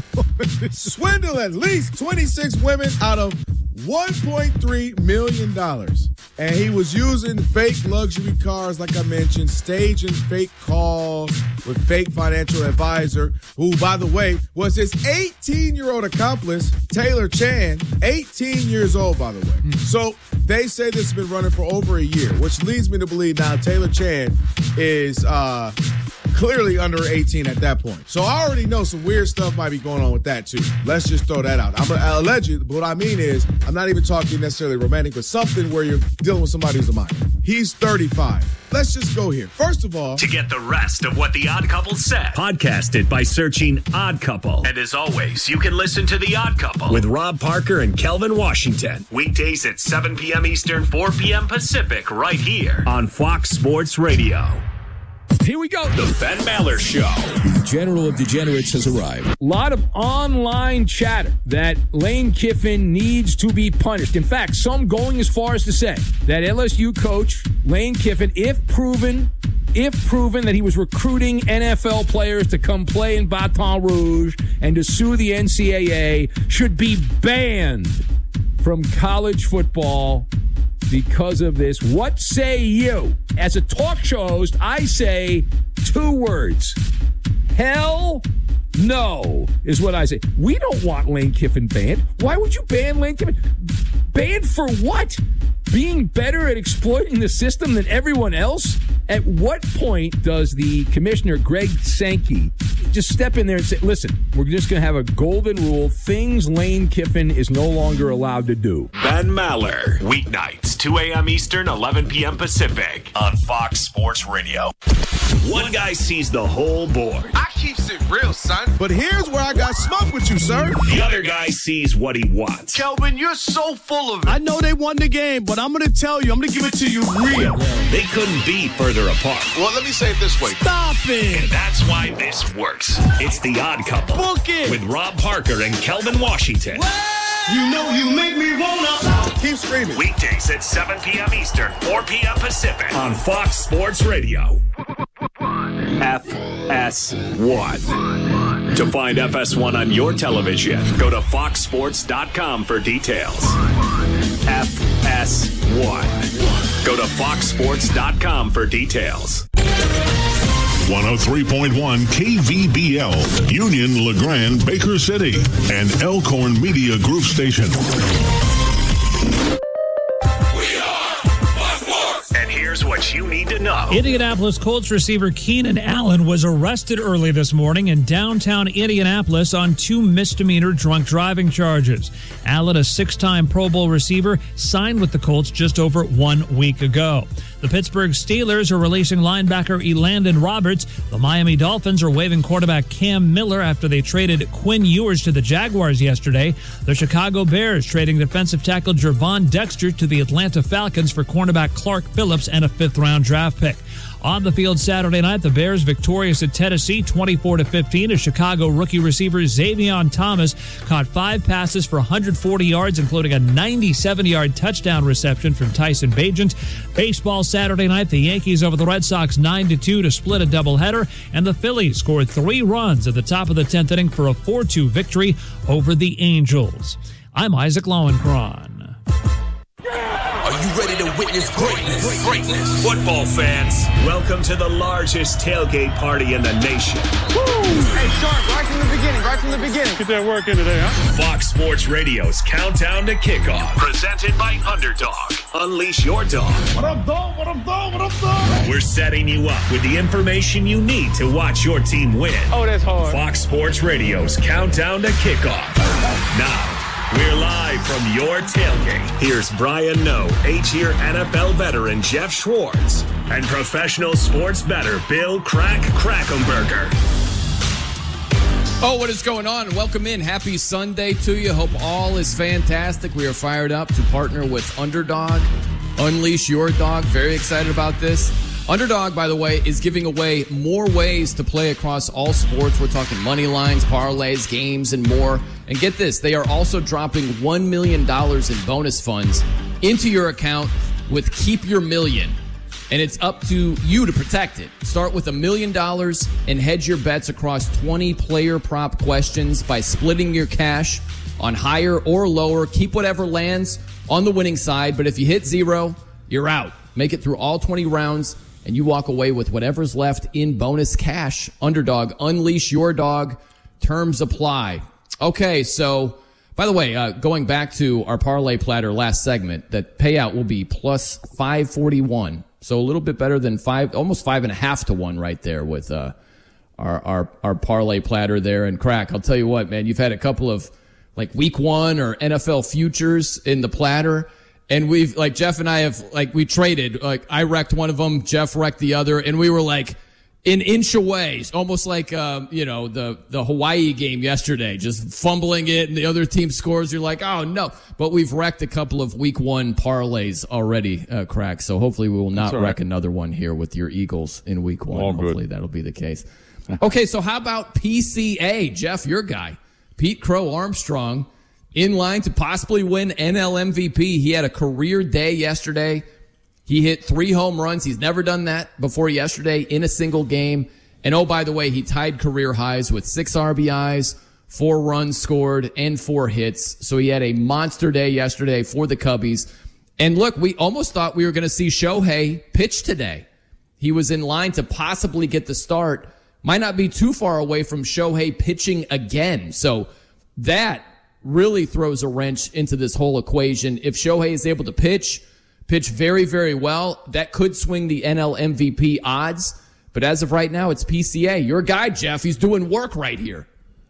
Swindle at least twenty-six women out of one point three million dollars. And he was using fake luxury cars, like I mentioned, staging fake calls with fake financial advisor, who, by the way, was his eighteen-year-old accomplice, Taylor Chan, eighteen years old, by the way. Mm-hmm. So they say this has been running for over a year, which leads me to believe now Taylor Chan is uh, clearly under eighteen at that point. So I already know some weird stuff might be going on with that, too. Let's just throw that out. I'm a, alleged, but what I mean is, I'm not even talking necessarily romantic, but something where you're dealing with somebody who's a minor. He's thirty-five. Let's just go here. First of all, to get the rest of what The Odd Couple said, podcast it by searching Odd Couple. And as always, you can listen to The Odd Couple with Rob Parker and Kelvin Washington. Weekdays at seven p.m. Eastern, four p.m. Pacific, right here on Fox Sports Radio. Here we go. The Ben Maller Show. The General of Degenerates has arrived. A lot of online chatter that Lane Kiffin needs to be punished. In fact, some going as far as to say that L S U coach Lane Kiffin, if proven, if proven that he was recruiting N F L players to come play in Baton Rouge and to sue the N C double A, should be banned from college football because of this. What say you? As a talk show host, I say two words. Hell no is what I say. We don't want Lane Kiffin banned. Why would you ban Lane Kiffin? Banned for what? Being better at exploiting the system than everyone else? At what point does the commissioner, Greg Sankey, just step in there and say, listen, we're just going to have a golden rule. Things Lane Kiffin is no longer allowed to do. Ben Maller, weeknights, two a.m. Eastern, eleven p.m. Pacific on Fox Sports Radio. One guy sees the whole board. I keeps it real, son. But here's where I got smoked with you, sir. The other guy sees what he wants. Kelvin, you're so full of it. I know they won the game, but I'm going to tell you, I'm going to give it to you real. They couldn't be further apart. Well, let me say it this way. Stop it. And that's why this works. It's The Odd Couple. Book it. With Rob Parker and Kelvin Washington. You know you make me wanna. Keep screaming. Weekdays at seven p.m. Eastern, four p.m. Pacific on Fox Sports Radio. F S one. To find F S one on your television, go to fox sports dot com for details. F S one. Go to fox sports dot com for details. one oh three point one K V B L, Union, LeGrand, Baker City, and Elkhorn Media Group Station. And here's what you need to know. Indianapolis Colts receiver Keenan Allen was arrested early this morning in downtown Indianapolis on two misdemeanor drunk driving charges. Allen, a six-time Pro Bowl receiver, signed with the Colts just over one week ago. The Pittsburgh Steelers are releasing linebacker Elandon Roberts. The Miami Dolphins are waiving quarterback Cam Miller after they traded Quinn Ewers to the Jaguars yesterday. The Chicago Bears trading defensive tackle Gervon Dexter to the Atlanta Falcons for cornerback Clark Phillips and a fifth fifth round draft pick. On the field Saturday night, the Bears victorious at Tennessee twenty-four to fifteen as Chicago rookie receiver Xavion Thomas caught five passes for one hundred forty yards, including a ninety-seven-yard touchdown reception from Tyson Bagent. Baseball Saturday night, the Yankees over the Red Sox nine to two to split a doubleheader, and the Phillies scored three runs at the top of the tenth inning for a four two victory over the Angels. I'm Isaac Lowenkron. Are you ready to witness greatness? Greatness. Football fans, welcome to the largest tailgate party in the nation. Woo! Hey, Sharp, right from the beginning, right from the beginning. Get that work in today, huh? Fox Sports Radio's Countdown to Kickoff. Presented by Underdog. Unleash your dog. What up, dog? What up, dog? What up, dog? We're setting you up with the information you need to watch your team win. Oh, that's hard. Fox Sports Radio's Countdown to Kickoff. Now, we're live from your tailgate. Here's Brian Noe, eight-year N F L veteran Jeff Schwartz, and professional sports bettor Bill Crack Krackomberger. Oh, what is going on? Welcome in. Happy Sunday to you. Hope all is fantastic. We are fired up to partner with Underdog. Unleash your dog. Very excited about this. Underdog, by the way, is giving away more ways to play across all sports. We're talking money lines, parlays, games, and more. And get this, they are also dropping one million dollars in bonus funds into your account with Keep Your Million. And it's up to you to protect it. Start with a million dollars and hedge your bets across twenty player prop questions by splitting your cash on higher or lower. Keep whatever lands on the winning side, but if you hit zero, you're out. Make it through all twenty rounds, and you walk away with whatever's left in bonus cash. Underdog, unleash your dog. Terms apply. Okay, so, by the way, uh, going back to our parlay platter last segment, that payout will be plus five forty-one. So a little bit better than five, almost five and a half to one right there with uh, our, our, our parlay platter there. And Crack, I'll tell you what, man, you've had a couple of like week one or N F L futures in the platter. And we've, like, Jeff and I have, like, we traded. Like, I wrecked one of them, Jeff wrecked the other, and we were, like, an inch away, almost like, um, you know, the, the Hawaii game yesterday, just fumbling it, and the other team scores, you're like, oh, no. But we've wrecked a couple of week one parlays already, uh, Crack, so hopefully we will not wreck right. another one here with your Eagles in week one. All hopefully good. That'll be the case. Okay, so how about P C A? Jeff, your guy, Pete Crow Armstrong, in line to possibly win N L M V P. He had a career day yesterday. He hit three home runs. He's never done that before yesterday in a single game. And oh, by the way, he tied career highs with six R B Is, four runs scored, and four hits. So he had a monster day yesterday for the Cubbies. And look, we almost thought we were going to see Shohei pitch today. He was in line to possibly get the start. Might not be too far away from Shohei pitching again. So that really throws a wrench into this whole equation. If Shohei is able to pitch, pitch very, very well, that could swing the N L M V P odds. But as of right now, it's P C A. Your guy, Jeff, he's doing work right here.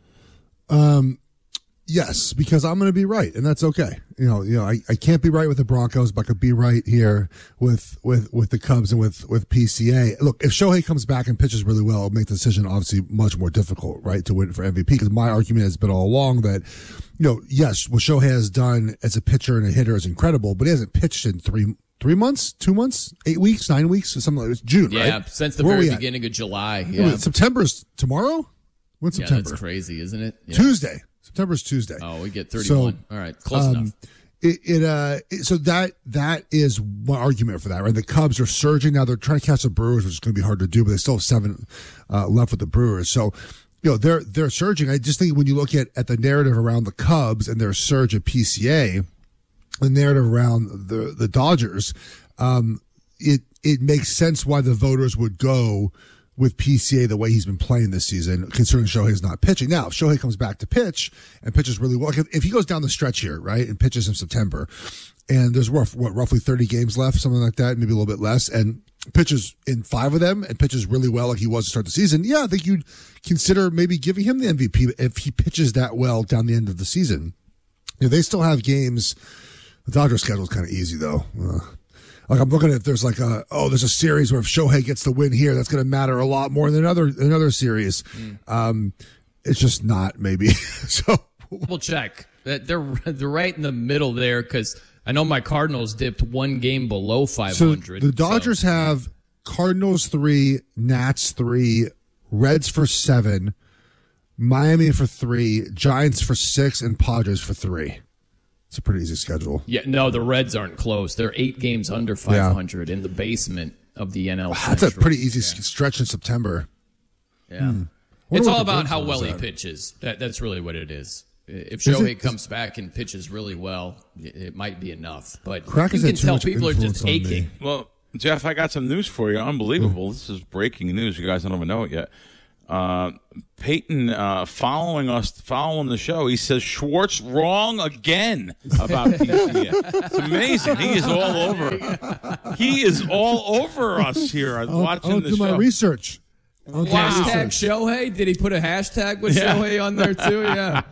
Um, yes, because I'm going to be right, and that's okay. You know, you know, I, I can't be right with the Broncos, but I could be right here with with with the Cubs and with with P C A. Look, if Shohei comes back and pitches really well, it'll make the decision obviously much more difficult, right, to win for M V P. Because my argument has been all along that, you know, yes, what Shohei has done as a pitcher and a hitter is incredible, but he hasn't pitched in three three months, two months, eight weeks, nine weeks, or something like this. June, yeah, right? Since the Where very we at? beginning of July. Yeah, Wait, September's tomorrow. When's yeah, September? that's crazy, isn't it? Yeah. Tuesday. September's Tuesday. Oh, we get thirty-one. So, all right, close um, enough. It, it uh, it, so that that is one argument for that, right? The Cubs are surging now; they're trying to catch the Brewers, which is going to be hard to do, but they still have seven uh, left with the Brewers. So, you know, they're they're surging. I just think when you look at at the narrative around the Cubs and their surge at P C A, the narrative around the the Dodgers, um, it it makes sense why the voters would go with P C A the way he's been playing this season, considering Shohei's not pitching. Now, if Shohei comes back to pitch and pitches really well, if he goes down the stretch here, right, and pitches in September, and there's rough, what, roughly thirty games left, something like that, maybe a little bit less, and pitches in five of them and pitches really well like he was to start the season, yeah, I think you'd consider maybe giving him the M V P if he pitches that well down the end of the season. You know, they still have games. The Dodgers schedule is kind of easy, though. Uh, Like I'm looking at if there's like a oh there's a series where if Shohei gets the win here, that's going to matter a lot more than another another series. Mm. Um, it's just not maybe. So we'll check. They're they're right in the middle there because I know my Cardinals dipped one game below five hundred. So the Dodgers so. have Cardinals three, Nats three, Reds for seven, Miami for three, Giants for six, and Padres for three. It's a pretty easy schedule. Yeah, no, the Reds aren't close. They're eight games under five hundred yeah. in the basement of the N L. Wow, that's a pretty easy yeah. stretch in September. Yeah, hmm. it's all about how well he pitches. That, that's really what it is. If Shohei comes back and pitches really well, it, it might be enough. But Crack you can tell people are just aching. Well, Jeff, I got some news for you. Unbelievable. Mm. This is breaking news. You guys don't even know it yet. Uh, Peyton, uh, following us, following the show, he says Schwartz wrong again about P C A. It's amazing. He is all over. He is all over us here. I'm I'll, watching I'll the do show. my research. I'll hashtag Shohei. Did he put a hashtag with yeah. Shohei on there too? Yeah.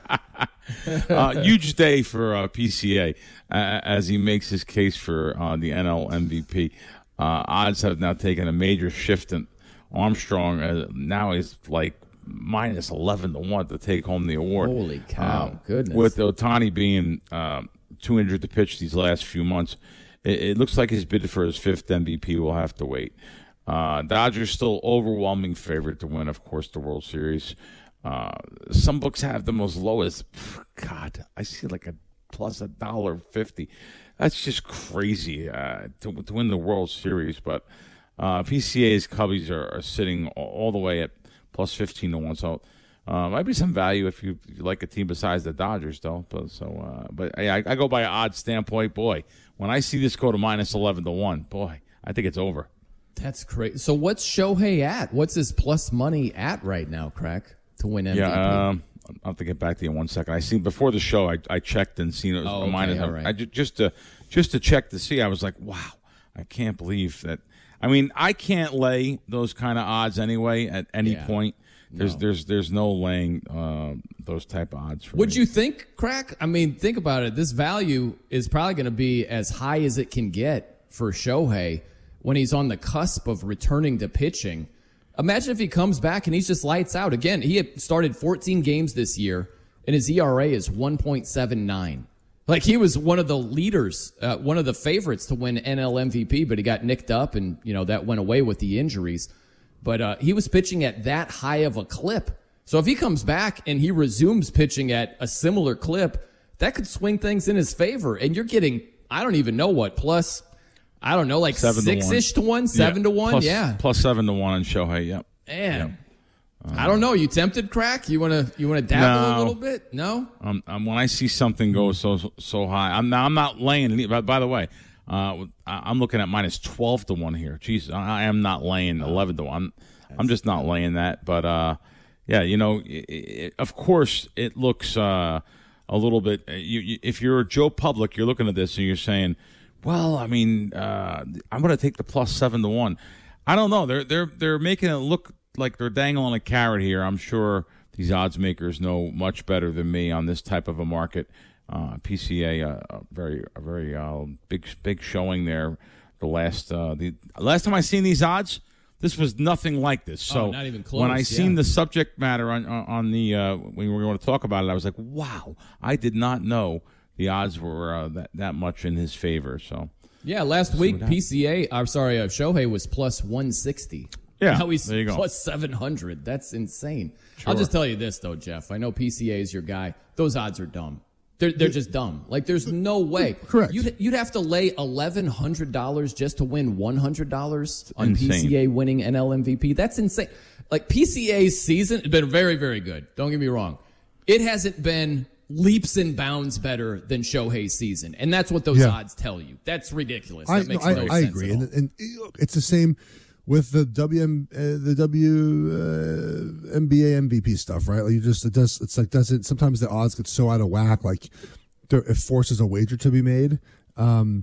uh, huge day for uh, P C A uh, as he makes his case for uh, the N L M V P. Uh, odds have now taken a major shift in Armstrong. Uh, now he's like minus eleven to one to take home the award. Holy cow! Uh, Goodness. With Ohtani being uh, too injured to pitch these last few months, it, it looks like his bid for his fifth M V P will have to wait. Uh, Dodgers still overwhelming favorite to win, of course, the World Series. Uh, some books have them as low as, God, I see like a plus a dollar fifty. That's just crazy uh, to, to win the World Series. But uh, P C A's Cubbies are, are sitting all the way at plus fifteen to one. So uh, might be some value if you, if you like a team besides the Dodgers, though. But so, uh, but I, I go by an odd standpoint. Boy, when I see this go to minus eleven to one, boy, I think it's over. That's crazy. So what's Shohei at? What's his plus money at right now, Crack, to win M V P? Yeah, um, I'll have to get back to you in one second. I see before the show, I, I checked and seen it was oh, okay, minus. all right. I just to just to check to see. I was like, wow, I can't believe that. I mean, I can't lay those kind of odds anyway at any yeah, point. There's no. there's there's no laying uh, those type of odds for Would me. you think, Crack? I mean, think about it. This value is probably going to be as high as it can get for Shohei when he's on the cusp of returning to pitching. Imagine if he comes back and he's just lights out. Again, he had started fourteen games this year, and his E R A is one point seven nine. Like, he was one of the leaders, uh, one of the favorites to win N L M V P, but he got nicked up, and, you know, that went away with the injuries. But uh, he was pitching at that high of a clip. So if he comes back and he resumes pitching at a similar clip, that could swing things in his favor. And you're getting, I don't even know what, plus... I don't know, like seven six-ish to one, seven yeah. to one, plus, yeah. Plus seven to one on Shohei, yep. Man, yep. Um, I don't know. You tempted, Crack? You want to you want to dabble no. a little bit? No. Um, um, when I see something go so so high, I'm now I'm not laying. Any, by, by the way, uh, I'm looking at minus twelve to one here. Jeez, I, I am not laying eleven to one. I'm, I'm just not laying that. But uh, yeah, you know, it, it, of course, it looks uh, a little bit. You, you, if you're Joe Public, you're looking at this and you're saying, well, I mean, uh, I'm going to take the plus seven to one. I don't know. They're they're they're making it look like they're dangling a carrot here. I'm sure these odds makers know much better than me on this type of a market. Uh, P C A, uh, a very a very uh, big big showing there. The last uh, the last time I seen these odds, this was nothing like this. So oh, not even close, when I yeah. seen the subject matter on on the uh, when we were going to talk about it, I was like, wow, I did not know the odds were uh, that, that much in his favor. So yeah, last week P C A, I'm sorry, uh, Shohei was plus one sixty. Yeah, now he's there you go. plus seven hundred. That's insane. Sure. I'll just tell you this though, Jeff. I know P C A is your guy. Those odds are dumb. They're they're just dumb. Like, there's no way. Correct. You'd you'd have to lay eleven hundred dollars just to win one hundred dollars on insane. P C A winning N L M V P. That's insane. Like, P C A's season has been very very good. Don't get me wrong. It hasn't been leaps and bounds better than Shohei's season, and that's what those yeah. odds tell you. That's ridiculous. I, That makes no, no I, sense I agree, at all. and, and it's the same with the W M, uh, the W uh, N B A M V P stuff, right? Like, you just it does. It's like doesn't sometimes the odds get so out of whack, like there, it forces a wager to be made. Um,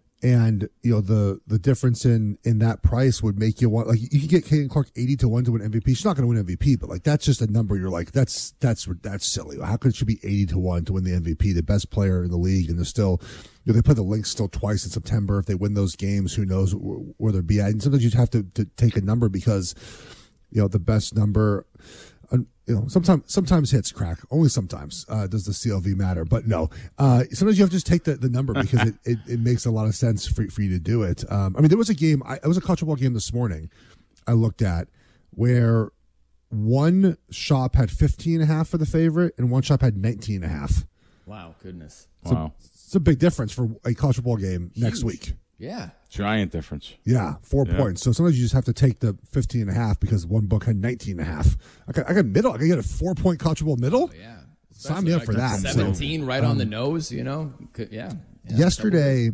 And you know the the difference in in that price would make you want, like, you can get Caitlin Clark eighty to one to win M V P. She's not going to win M V P, but like that's just a number. You're like, that's that's that's silly. How could she be eighty to one to win the M V P, the best player in the league? And they're still, you know, they put the Lynx still twice in September. If they win those games, who knows where they'll be at? And sometimes you have to, to take a number because, you know, the best number uh, you know, sometimes sometimes hits crack. Only sometimes uh, does the C L V matter. But no, uh, sometimes you have to just take the, the number because it, it, it makes a lot of sense for, for you to do it. Um, I mean, there was a game. I, it was a college football game this morning I looked at where one shop had fifteen and a half for the favorite and one shop had nineteen and a half. Wow, goodness. So Wow. it's a big difference for a college football game next week. Yeah. Giant difference. Yeah, four Yeah. points. So sometimes you just have to take the fifteen and a half because one book had nineteen and a half. I got, I got middle. I can get a four point college football middle. Oh, yeah. Sign me up for that. seventeen So, right on um, the nose, you know? Could, yeah. yeah. Yesterday,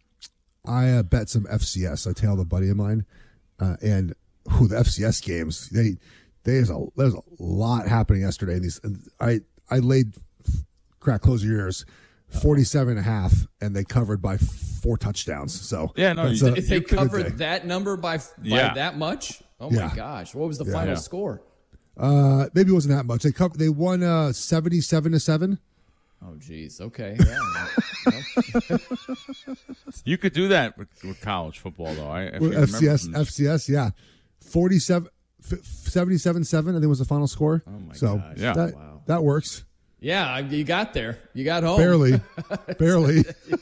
I uh, bet some F C S. I tailed a buddy of mine, uh, and who the F C S games. They there's a there's a lot happening yesterday. In these, I I laid crack close your ears. forty-seven and a half, and they covered by four touchdowns. So yeah, no, that's you, a, If they good day. covered that number by, by Yeah. that much? Oh, Yeah. my gosh. What was the Yeah. final Yeah. score? Uh, maybe it wasn't that much. They covered. They won uh, seventy-seven to seven. Oh, geez. Okay. Yeah. You could do that with, with college football, though. I, if Well, you F C S, remember from- F C S, yeah, forty-seven, seventy-seven seven. I think was the final score. Oh my so gosh. Yeah. that, Wow. that works. Yeah, you got there. You got home. Barely, barely.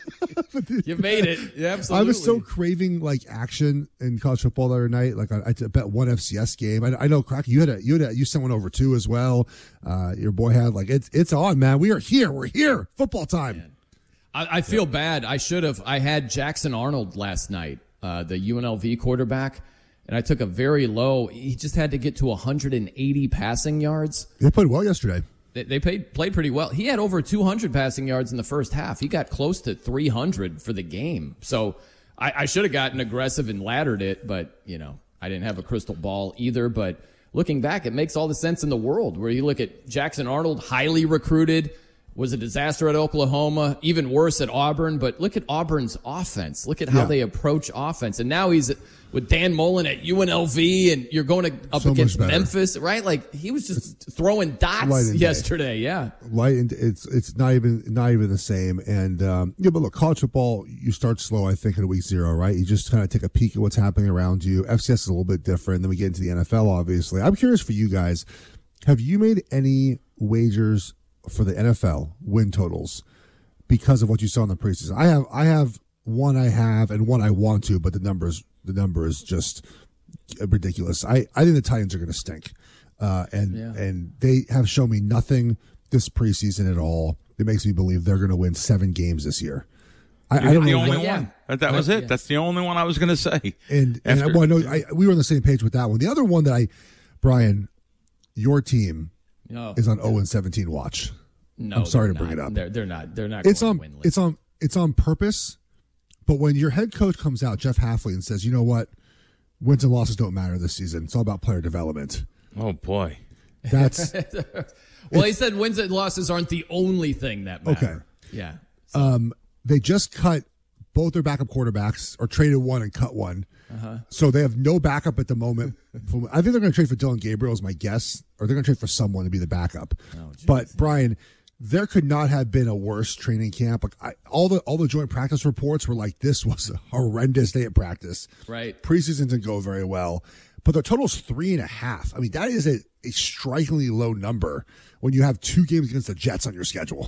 You made it. Yeah, absolutely. I was so craving like action in college football the other night. Like I, I bet one F C S game. I, I know, Crack. You had a, you had a, you sent one over too as well. Uh, your boy had like it's it's on, man. We are here. We're here. Football time. I, I feel bad. I should have. I had Jackson Arnold last night, uh, the U N L V quarterback, and I took a very low. He just had to get to one hundred eighty passing yards. They played well yesterday. They, they played played pretty well. He had over two hundred passing yards in the first half. He got close to three hundred for the game. So I, I should have gotten aggressive and laddered it, but you know I didn't have a crystal ball either. But looking back, it makes all the sense in the world. Where you look at Jackson Arnold, highly recruited, was a disaster at Oklahoma, even worse at Auburn. But look at Auburn's offense. Look at how Yeah. they approach offense. And now he's with Dan Mullen at U N L V, and you're going to, up So much against better. Memphis, right? Like he was just throwing dots Light and day. yesterday. Yeah. Light and it's it's not even not even the same. And um, yeah, but look, college football, you start slow. I think in week zero, right? You just kind of take a peek at what's happening around you. F C S is a little bit different. Then we get into the N F L. Obviously, I'm curious for you guys. Have you made any wagers for the N F L win totals because of what you saw in the preseason? I have. I have one. I have and one I want to, but the numbers the number is just ridiculous. I, I think the Titans are going to stink, uh, and Yeah. and they have shown me nothing this preseason at all. It makes me believe they're going to win seven games this year. I, You're I don't the know only what, one. That, that was Yeah. it. That's the only one I was going to say. and and I, After- well, I know I, we were on the same page with that one. The other one that I, Brian, your team No. is on zero and seventeen watch. No, I'm sorry they're to bring not. it up. They're they're not. They're not. It's going on to win it's on it's on purpose. But when your head coach comes out, Jeff Hafley, and says, "You know what? Wins and losses don't matter this season. It's all about player development." Oh boy, That's well, he said wins and losses aren't the only thing that matter. Okay. Yeah. um. They just cut both their backup quarterbacks, or traded one and cut one. Uh-huh. So they have no backup at the moment. From- I think they're going to trade for Dylan Gabriel, is my guess, or they're going to trade for someone to be the backup. Oh, But Brian, there could not have been a worse training camp. Like I, all the all the joint practice reports were like this was a horrendous day at practice. Right. Preseason didn't go very well, but the total's three and a half. I mean, that is a, a strikingly low number when you have two games against the Jets on your schedule.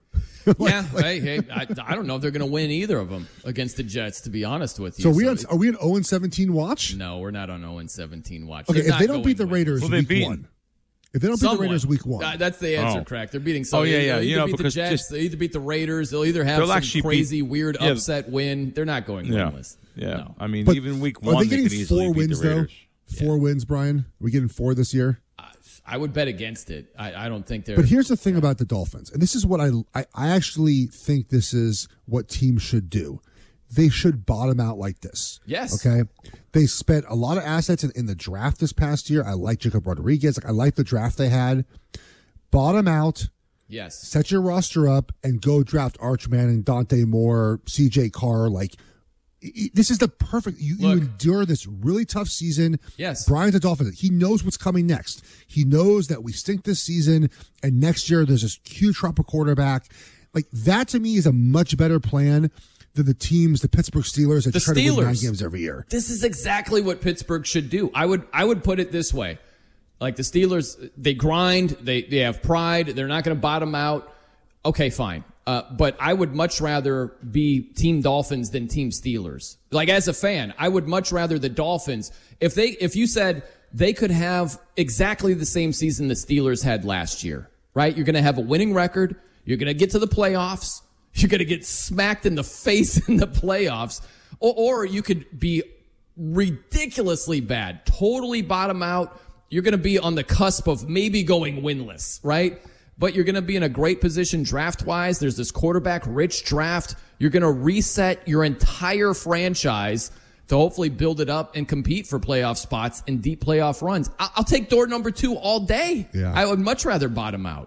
yeah. Hey, hey, I, I don't know if they're going to win either of them against the Jets. To be honest with you. So we on, are we an zero and seventeen watch? No, we're not on zero and seventeen watch. Okay, They're if not they don't going beat the winless. Raiders Well, they week beat- one, if they don't beat the Someone. Raiders week one, Uh, that's the answer, Oh. Crack. They're beating Oh, someone. yeah, They'll yeah. either You know, beat the because Jets. just- They'll either beat the Raiders. They'll either have They'll some actually crazy, beat- weird yeah. upset win. They're not going Yeah, winless. yeah. No. I mean, but even week are one, they they getting could easily four beat wins the though? Raiders. Four wins, Brian. Are we getting four this year? I would bet against it. I, I don't think they're. But here's the thing about the Dolphins, and this is what I, I I actually think this is what teams should do. They should bottom out like this. Yes. Okay. They spent a lot of assets in, in the draft this past year. I like Jacob Rodriguez. Like, I like the draft they had. Bottom out. Yes. Set your roster up and go draft Arch Manning, Dante Moore, C J Carr. Like, i- i- this is the perfect. You, you Look. endure this really tough season. Yes. Brian's a Dolphins. He knows what's coming next. He knows that we stink this season, and next year there's this huge drop of quarterback. Like, that to me is a much better plan than the teams, the Pittsburgh Steelers, that The try to win nine Steelers. games every year. This is exactly what Pittsburgh should do. I would I would put it this way. Like the Steelers, they grind, they, they have pride, they're not going to bottom out. Okay, fine. Uh, but I would much rather be Team Dolphins than Team Steelers. Like as a fan, I would much rather the Dolphins. If they, if you said they could have exactly the same season the Steelers had last year, right? You're going to have a winning record. You're going to get to the playoffs. You're going to get smacked in the face in the playoffs. Or, or you could be ridiculously bad, totally bottom out. You're going to be on the cusp of maybe going winless, right? But you're going to be in a great position draft-wise. There's this quarterback-rich draft. You're going to reset your entire franchise to hopefully build it up and compete for playoff spots and deep playoff runs. I'll take door number two all day. Yeah. I would much rather bottom out.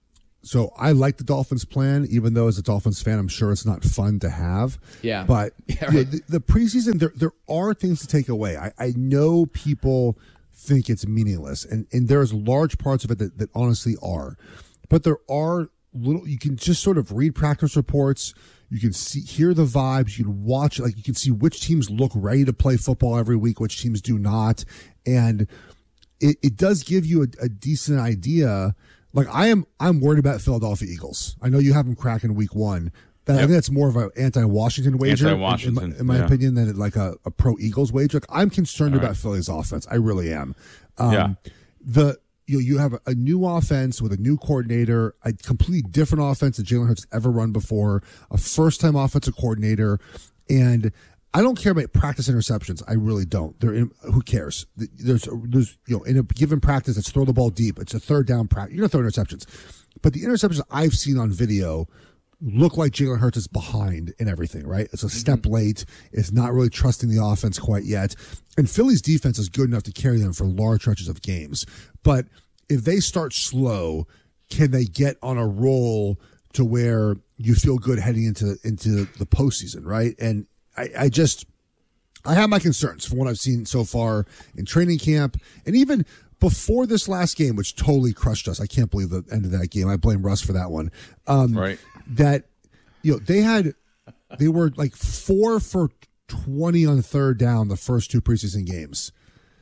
So I like the Dolphins plan, even though as a Dolphins fan, I'm sure it's not fun to have. Yeah. But yeah, right. right. the, the preseason, there there are things to take away. I, I know people think it's meaningless, and, and there's large parts of it that, that honestly are. But there are little, you can just sort of read practice reports. You can see, hear the vibes. You can watch, like you can see which teams look ready to play football every week, which teams do not. And it, it does give you a, a decent idea. Like I am, I'm worried about Philadelphia Eagles. I know you have them cracking week one. That, yep. I think that's more of an anti-Washington wager, anti-Washington, in, in my, in my yeah. opinion, than like a, a pro-Eagles wager. Like, I'm concerned All about right. Philly's offense. I really am. Um, yeah. The you know, you have a, a new offense with a new coordinator, a completely different offense than Jalen Hurts ever run before, a first-time offensive coordinator, and I don't care about practice interceptions. I really don't. They're in, who cares? There's, there's, you know, in a given practice, it's throw the ball deep. It's a third down practice. You're going to throw interceptions. But the interceptions I've seen on video look like Jalen Hurts is behind in everything, right? It's a step mm-hmm. late. It's not really trusting the offense quite yet. And Philly's defense is good enough to carry them for large stretches of games. But if they start slow, can they get on a roll to where you feel good heading into, into the postseason, right? And I, I just, I have my concerns from what I've seen so far in training camp and even before this last game, which totally crushed us. I can't believe the end of that game. I blame Russ for that one. Um, right. That, you know, they had, they were like four for twenty on third down the first two preseason games.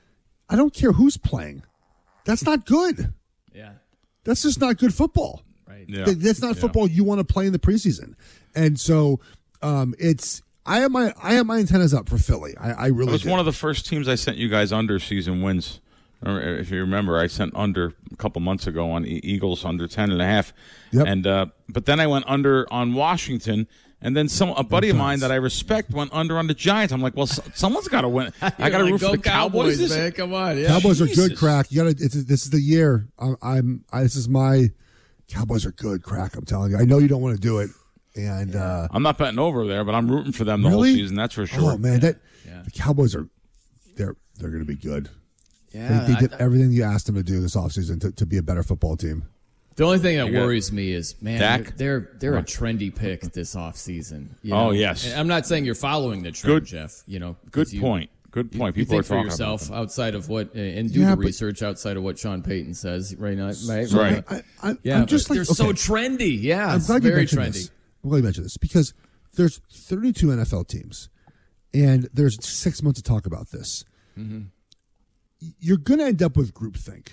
I don't care who's playing. That's not good. Yeah. That's just not good football. Right. Yeah. That, that's not yeah. football you want to play in the preseason. And so um, it's, I have my, I have my antennas up for Philly. I, I really It was do. one of the first teams I sent you guys under season wins. If you remember, I sent under a couple months ago on Eagles under ten and a half. Yep. And, uh, but then I went under on Washington. And then some a buddy of mine that I respect went under on the Giants. I'm like, well, so, someone's got to win. I got to like, root go for the Cowboys. Cowboys, man. Come on, yeah. Cowboys Jesus. are good, crack. You got to. This is the year. I'm. I'm I, this is my. Cowboys are good, crack. I'm telling you. I know you don't want to do it, and uh, I'm not betting over there, but I'm rooting for them the really? whole season. That's for sure. Oh man, that Yeah. the Cowboys are. They're they're going to be good. Yeah, they, they did I- everything you asked them to do this offseason to to be a better football team. The only thing that You got worries me is, man, Dak? they're they're a What? trendy pick this offseason. You Oh, know? yes. And I'm not saying you're following the trend, Good- Jeff. You know, Good 'cause you- point. Good point. You People think are for talking yourself about outside of what, and do Yeah, the but- research outside of what Sean Payton says right now. Right, Right. I, I, Yeah, I'm just but like they're so okay. trendy. Yeah, I'm it's glad you very mentioned trendy. this. I'm glad you mentioned this because there's thirty-two N F L teams, and there's six months to talk about this. Mm-hmm. You're going to end up with groupthink.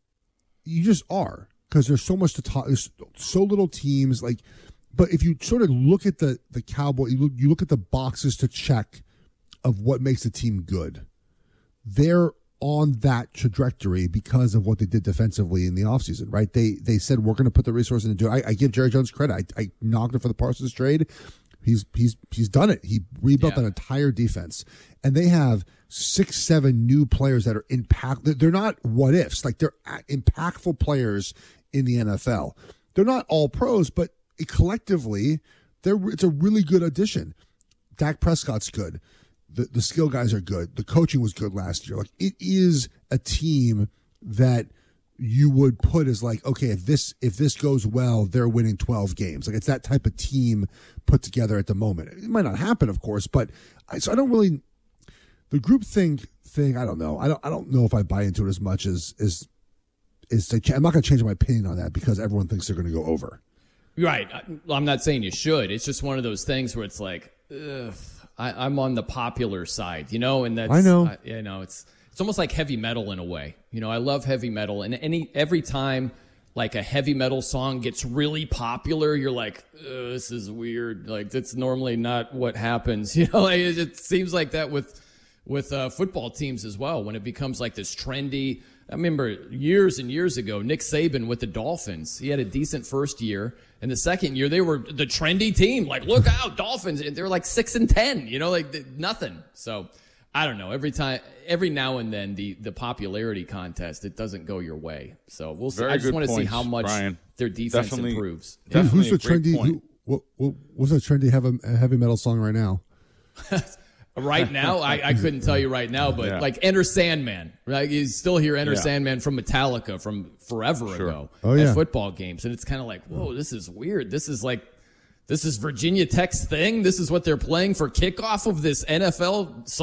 You just are because there's so much to talk. There's so little teams. Like, but if you sort of look at the the Cowboy, you look, you look at the boxes to check of what makes a team good. They're on that trajectory because of what they did defensively in the offseason, right? They they said we're going to put the resources into it. I, I give Jerry Jones credit. I, I knocked him for the Parsons trade. He's he's he's done it. He rebuilt Yeah. an entire defense, and they have six, seven new players that are impact. They're not what ifs. Like they're impactful players in the N F L. They're not all pros, but collectively, they're it's a really good addition. Dak Prescott's good. The the skill guys are good. The coaching was good last year. Like it is a team that you would put as like, okay, if this if this goes well, they're winning twelve games. Like it's that type of team put together at the moment. It might not happen, of course, but I, so I don't really the group thing thing. I don't know. I don't I don't know if I buy into it as much as as is. I'm not going to change my opinion on that because everyone thinks they're going to go over. Right. I'm not saying you should. It's just one of those things where it's like, ugh, I, I'm on the popular side, you know, and that's I know. I, you know, it's it's almost like heavy metal in a way. You know, I love heavy metal, and any every time like a heavy metal song gets really popular, you're like, this is weird. Like that's normally not what happens. You know, like, it, it seems like that with with uh, football teams as well. When it becomes like this trendy. I remember years and years ago, Nick Saban with the Dolphins. He had a decent first year, and the second year they were the trendy team. Like, look out, Dolphins! And they're like six and ten. You know, like nothing. So. I don't know. Every time, every now and then, the, the popularity contest, it doesn't go your way. So we'll see. Very I just want to see points, how much Brian. their defense Definitely, improves. Who, who's the Definitely a great trendy? point. Who, what, what, what's a trendy heavy, heavy metal song right now? Right now, I, I couldn't tell you right now, but Yeah. like Enter Sandman, right? You still hear Enter Yeah. Sandman from Metallica from forever Sure. ago Oh, at yeah. football games, and it's kind of like, whoa, this is weird. This is like. This is Virginia Tech's thing. This is what they're playing for kickoff of this N F L